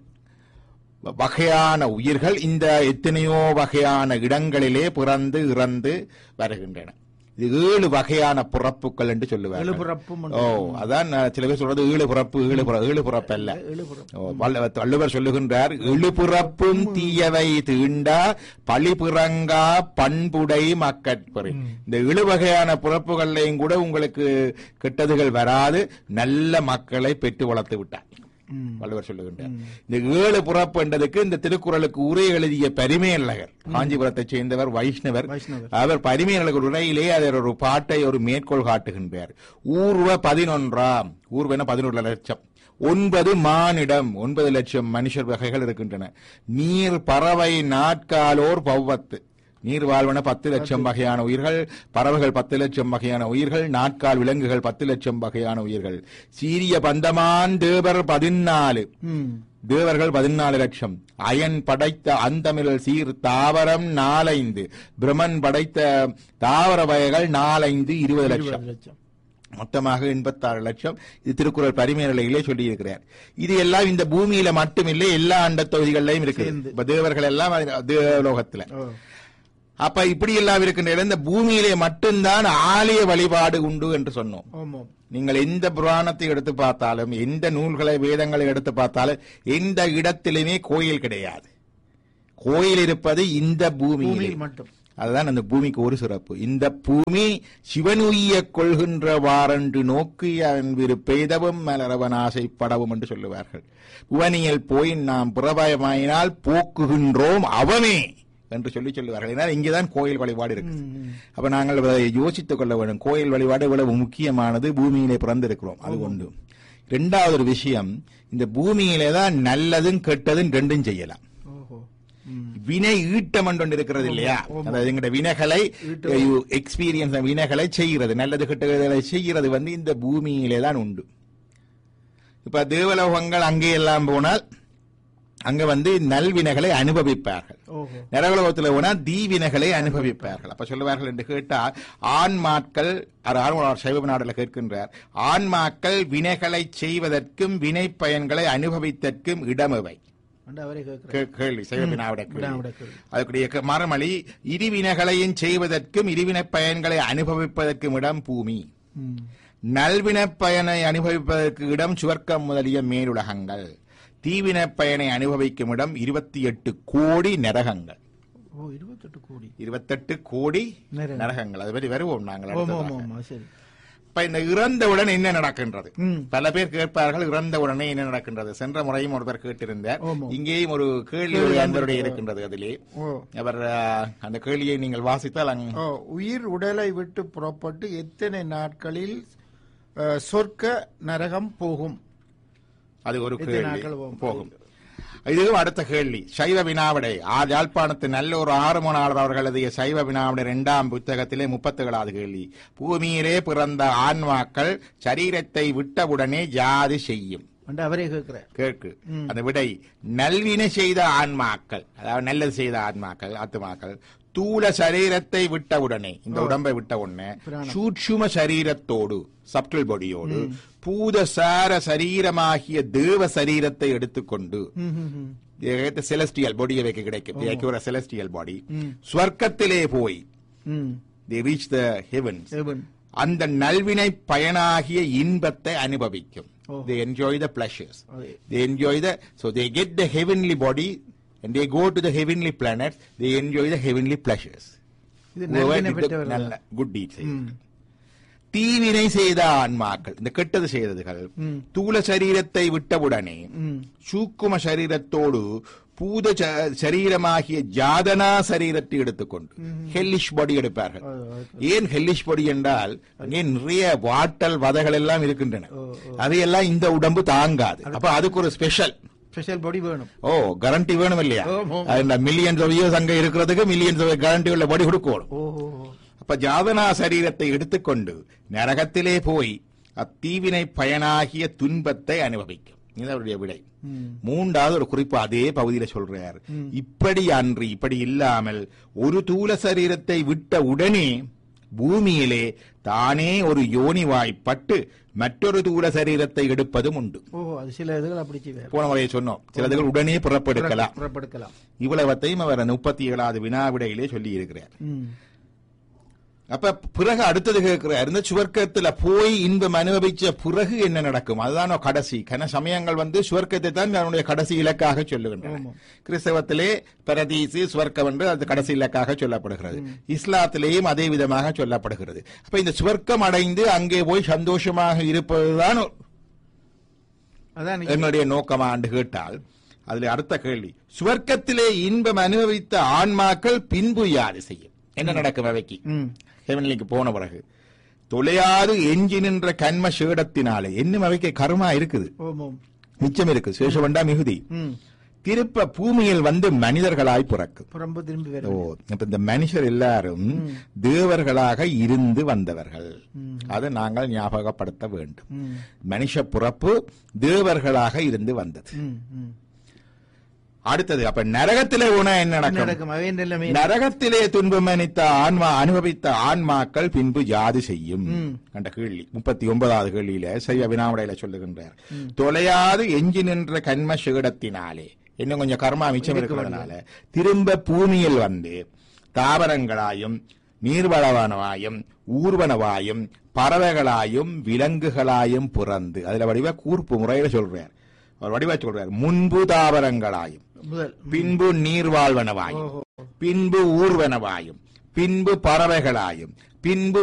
வகையான உயிர்கள் இந்த எத்தனையோ வகையான இடங்களிலே பிறந்து இறந்து வருகின்றன. இது ஏழு வகையான பிறப்புகள் என்று சொல்லுவார்கள். ஓ, அதான் சில பேர் சொல்றது ஏழு பிறப்பு ஏழு ஏழு பிறப்பு அல்ல. வள்ளுவர் சொல்லுகின்றார், எழு பிறப்பும் தீயவை தீண்டா பழிபிறங்கா பண்புடை மக்கட்பெரு. இந்த ஏழு வகையான பிறப்புகளையும் கூட உங்களுக்கு கெட்டதுகள் வராது, நல்ல மக்களை பெற்று வளர்த்து விட்டார் வள்ளுவர் சொல்லுகின்றார். இந்த ஏழு பிறப்பு என்றதுக்கு இந்த திருக்குறளுக்கு உரை எழுதிய பரிமேலழகர், காஞ்சிபுரத்தை சேர்ந்தவர், வைஷ்ணவர். அவர் பரிமேலழகர் உரையிலே அவர் ஒரு பாட்டை ஒரு மேற்கோள் காட்டுகின்றார். ஊர்வ பதினொன்றாம், ஊர்வன பதினொன்று லட்சம், ஒன்பது மானிடம், ஒன்பது லட்சம் மனுஷர் வகைகள் இருக்கின்றன. நீர் பறவை நாட்காலோர் பௌவத்து, நீர் வாழ்வன பத்து லட்சம் வகையான உயிர்கள், பறவைகள் பத்து லட்சம் வகையான உயிர்கள், நாட்கால் விலங்குகள் பத்து லட்சம் வகையான உயிர்கள். சீரிய பந்தமான் தேவர் பதினாலு, தேவர்கள் பதினாலு லட்சம். அயன் படைத்த அந்தமிழல் சீர் தாவரம் நாலைந்து, பிரமன் படைத்த தாவர வகைகள் நாலைந்து இருபது லட்சம், மொத்தமாக எண்பத்தி ஆறு லட்சம். இது திருக்குறள் பரிமேலழகிலே சொல்லி இருக்கிறார். இது எல்லாம் இந்த பூமியில மட்டுமில்லை, எல்லா அண்ட தொகுதிகளிலையும் இருக்கு. தேவர்கள் எல்லாம் தேவலோகத்துல. அப்ப இப்படி எல்லாம் இருக்கின்ற இந்த பூமியிலே மட்டும்தான் ஆலய வழிபாடு உண்டு என்று சொன்னோம். நீங்கள் எந்த புராணத்தை எடுத்து பார்த்தாலும், எந்த நூல்களை வேதங்களை எடுத்து பார்த்தாலும், எந்த இடத்திலுமே கோயில் கிடையாது. கோயில் இருப்பது இந்த பூமியில் மட்டும். அதுதான் அந்த பூமிக்கு ஒரு சிறப்பு. இந்த பூமி சிவனுய்ய கொள்கின்றவாறென்று நோக்கி அன்பிரு பெய்தவும் மலரவன் ஆசைப்படவும் என்று சொல்லுவார்கள். புவனியில் போய் நாம் புறபயமாயினால் போக்குகின்றோம் அவமே என்று சொல்லி சொல்லுவார்கள். இங்கேதான் கோயில் வழிபாடு இருக்கு. அப்ப நாங்கள் யோசித்துக் கொள்ள வேண்டும், கோயில் வழிபாடு இவ்வளவு முக்கியமானது. பூமியிலே பிறந்திருக்கிறோம், அது ஒன்று. இரண்டாவது ஒரு விஷயம், இந்த பூமியிலே தான் நல்லதும் கெட்டதும் ரெண்டும் செய்யலாம். வினை ஈட்டம் என்று இருக்கிறது இல்லையா, அதாவது எங்களுடைய வினைகளை எக்ஸ்பீரியன்ஸ், வினைகளை செய்கிறது, நல்லது கெட்டதை செய்கிறது வந்து இந்த பூமியிலே தான் உண்டு. இப்ப தேவலோகங்கள் அங்கே எல்லாம் போனால் அங்க வந்து நல்வினைகளை அனுபவிப்பார்கள், நரகலோகத்தில் போனா தீவினைகளை அனுபவிப்பார்கள். அப்ப சொல்லுவார்கள் என்று கேட்டால், ஆன்மாக்கள் சைவ நாடுல கேட்கின்றார், ஆன்மாக்கள் வினைகளை செய்வதற்கும் வினை பயன்களை அனுபவித்தற்கும் இடமவை கேள்வி. அதுக்குரிய மறுமொழி, இருவினைகளையும் செய்வதற்கும் இருவினை பயன்களை அனுபவிப்பதற்கும் இடம் பூமி, நல்வினை பயனை அனுபவிப்பதற்கு இடம் சுவர்க்கம் முதலிய மேலுலகங்கள், தீவின பயனை அனுபவிக்கும் இடம் இருபத்தி எட்டு கோடி நரகங்கள். இருபத்தெட்டு கோடி நரகங்கள். அது பற்றி வருவோம் நாங்கள். இப்ப இந்த இறந்தவுடன் என்ன நடக்கின்றது? பல பேர் கேட்பார்கள், இறந்தவுடனே என்ன நடக்கின்றது? சென்ற முறையும் ஒருவர் கேட்டிருந்தார். இங்கேயும் ஒரு கேள்வி ஒரு அன்பருடைய இருக்கின்றது. அதிலே அவர் அந்த கேள்வியை நீங்கள் வாசித்தால், உயிர் உடலை விட்டு புறப்பட்டு எத்தனை நாட்களில் சொர்க்க நரகம் போகும்? அது ஒரு கேள்வி போகும். இதுவும் அடுத்த கேள்வி. சைவ வினாவிடை யாழ்ப்பாணத்து நல்ல ஒரு ஆறுமணாளர் அவர்கள் எழுதிய சைவ வினாவிடை இரண்டாம் புத்தகத்திலே முப்பத்தி ஏழாவது கேள்வி. பூமியிலே பிறந்த ஆன்மாக்கள் சரீரத்தை விட்டவுடனே ஜாதி செய்யும். அவரே கேட்கு அந்த விடை, நல்வினை செய்த ஆன்மாக்கள், அதாவது நல்லது செய்த ஆன்மாக்கள் ஆத்மாக்கள் தூள சரீரத்தை விட்டவுடனே, இந்த உடம்பை விட்ட உடனே சூட்சும சரீரத்தோடு, சப்டல் பாடியோடு பூதசார சரீரமாகிய தேவ சரீரத்தை எடுத்துக்கொண்டு, செலஸ்டியல் பாடியை வைக்க கிடைக்கும் செலஸ்டியல் பாடி, ஸ்வர்க்கத்திலே போய் they reach the heavens, அந்த நல்வினை பயனாகிய இன்பத்தை அனுபவிக்கும். They enjoy the pleasures. They enjoy the, so they get the heavenly body and they go to the heavenly planets. They enjoy the heavenly pleasures. Good deeds. தீவினை செய்த ஆன்மாக்கள், இந்த கெட்டது செய்ததுகள் தூல சரீரத்தை விட்டவுடனே சூக்கும சரீரத்தோடு பூத சரீரமாகிய ஜாதனா சரீரத்தை எடுத்துக்கொண்டு ஹெல்லிஷ் பாடி எடுப்பார்கள். ஏன் ஹெல்லிஷ் பாடி என்றால் அங்கே நிறைய வாட்டல் வதைகள் எல்லாம் இருக்கின்றன, அதையெல்லாம் இந்த உடம்பு தாங்காது. அப்ப அதுக்கு ஒரு ஸ்பெஷல் ஸ்பெஷல் பாடி வேணும். ஓ கரண்டி வேணும் இல்லையா? மில்லியன்ஸ் ஆஃப் இயர்ஸ் அங்க இருக்கிறதுக்கு மில்லியன்ஸ் ஆஃப் கரண்டி உள்ள பாடி கொடுக்கணும். அப்ப ஜாதனா சரீரத்தை எடுத்துக்கொண்டு நரகத்திலே போய் அத்தீவினை பயனாகிய துன்பத்தை அனுபவிக்கும். இதனுடைய விடை. மூன்றாவது ஒரு குறிப்பு அதே பகுதியில சொல்றார். இப்படி அன்றி இப்படி இல்லாமல் ஒரு தூல சரீரத்தை விட்ட உடனே பூமியிலே தானே ஒரு யோனிவாய்ப்பட்டு மற்றொரு தூல சரீரத்தை எடுப்பதும் உண்டு. சில இதுகள் அப்படி போன முறையை சொன்னோம். சிலதுகள் உடனே புறப்படுக்கலாம். புறப்படுக்கலாம். இவ்வளவத்தையும் அவர் முப்பத்தி ஏழாவது வினாவிடையிலே சொல்லி இருக்கிறார். அப்ப பிறகு அடுத்தது கேட்கிறார், இந்த சுவர்க்கத்துல போய் இன்பம் அனுபவிச்ச பிறகு என்ன நடக்கும்? அதுதான் கடைசி. கன சமயங்கள் வந்து சுவர்க்கத்தை தான் அவனுடைய கடைசி இலக்காக சொல்லுகின்றன. கிறிஸ்தவத்திலே பரதீசு சுவர்க்கம் என்று அது கடைசி இலக்காக சொல்லப்படுகிறது. இஸ்லாத்திலேயும் அதே விதமாக சொல்லப்படுகிறது. அப்ப இந்த சுவர்க்கம் அடைந்து அங்கே போய் சந்தோஷமாக இருப்பதுதான் என்னுடைய நோக்கமா என்று கேட்டால், அதுல அடுத்த கேள்வி, சுவர்க்கத்திலே இன்பம் அனுபவித்த ஆன்மாக்கள் பின்பு யாது செய்யும்? என்ன நடக்கும் அவைக்கு? ஹெவன்லிக்கு போன பிறகு தொலையாது எஞ்சி நின்ற கண்ம சேடத்தினாலே இன்னும் அவைக்கு கர்மா இருக்குது, மிச்சம் இருக்கு, சேஷவண்டா மிகுதி. திருப்ப பூமியில் வந்து மனிதர்களாய் பிறக்கும். ஓ இந்த மனுஷர் எல்லாரும் தேவர்களாக இருந்து வந்தவர்கள், அதை நாங்கள் ஞாபகப்படுத்த வேண்டும். மனுஷ பிறப்பு தேவர்களாக இருந்து வந்தது. அடுத்தது அப்ப நரகத்திலே உண என்ன நடக்கும்? நரகத்திலே துன்பம் அனித்த ஆன்மா அனுபவித்த ஆன்மாக்கள் பின்பு யாது செய்யும் என்ற கேள்வி முப்பத்தி ஒன்பதாவது கேள்வியில சைவ வினாவிடையில சொல்லுகின்றார். தொலையாது எஞ்சி நின்ற கண்ம சேடத்தினாலே, இன்னும் கொஞ்சம் கர்மா மிச்சம் இருக்கிறதுனால திரும்ப பூமியில் வந்து தாவரங்களாயும் நீர்வளவனவாயும் ஊர்வனவாயும் பறவைகளாயும் விலங்குகளாயும் பிறந்து, அதுல வடிவ கூர்ப்பு முறையில சொல்றார். அவர் வடிவா சொல்றார், முன்பு தாவரங்களாயும் பின்பு நீர்வாழ்வனவாயும் பின்பு ஊர்வனவாயும் பின்பு பறவைகளாயும் பின்பு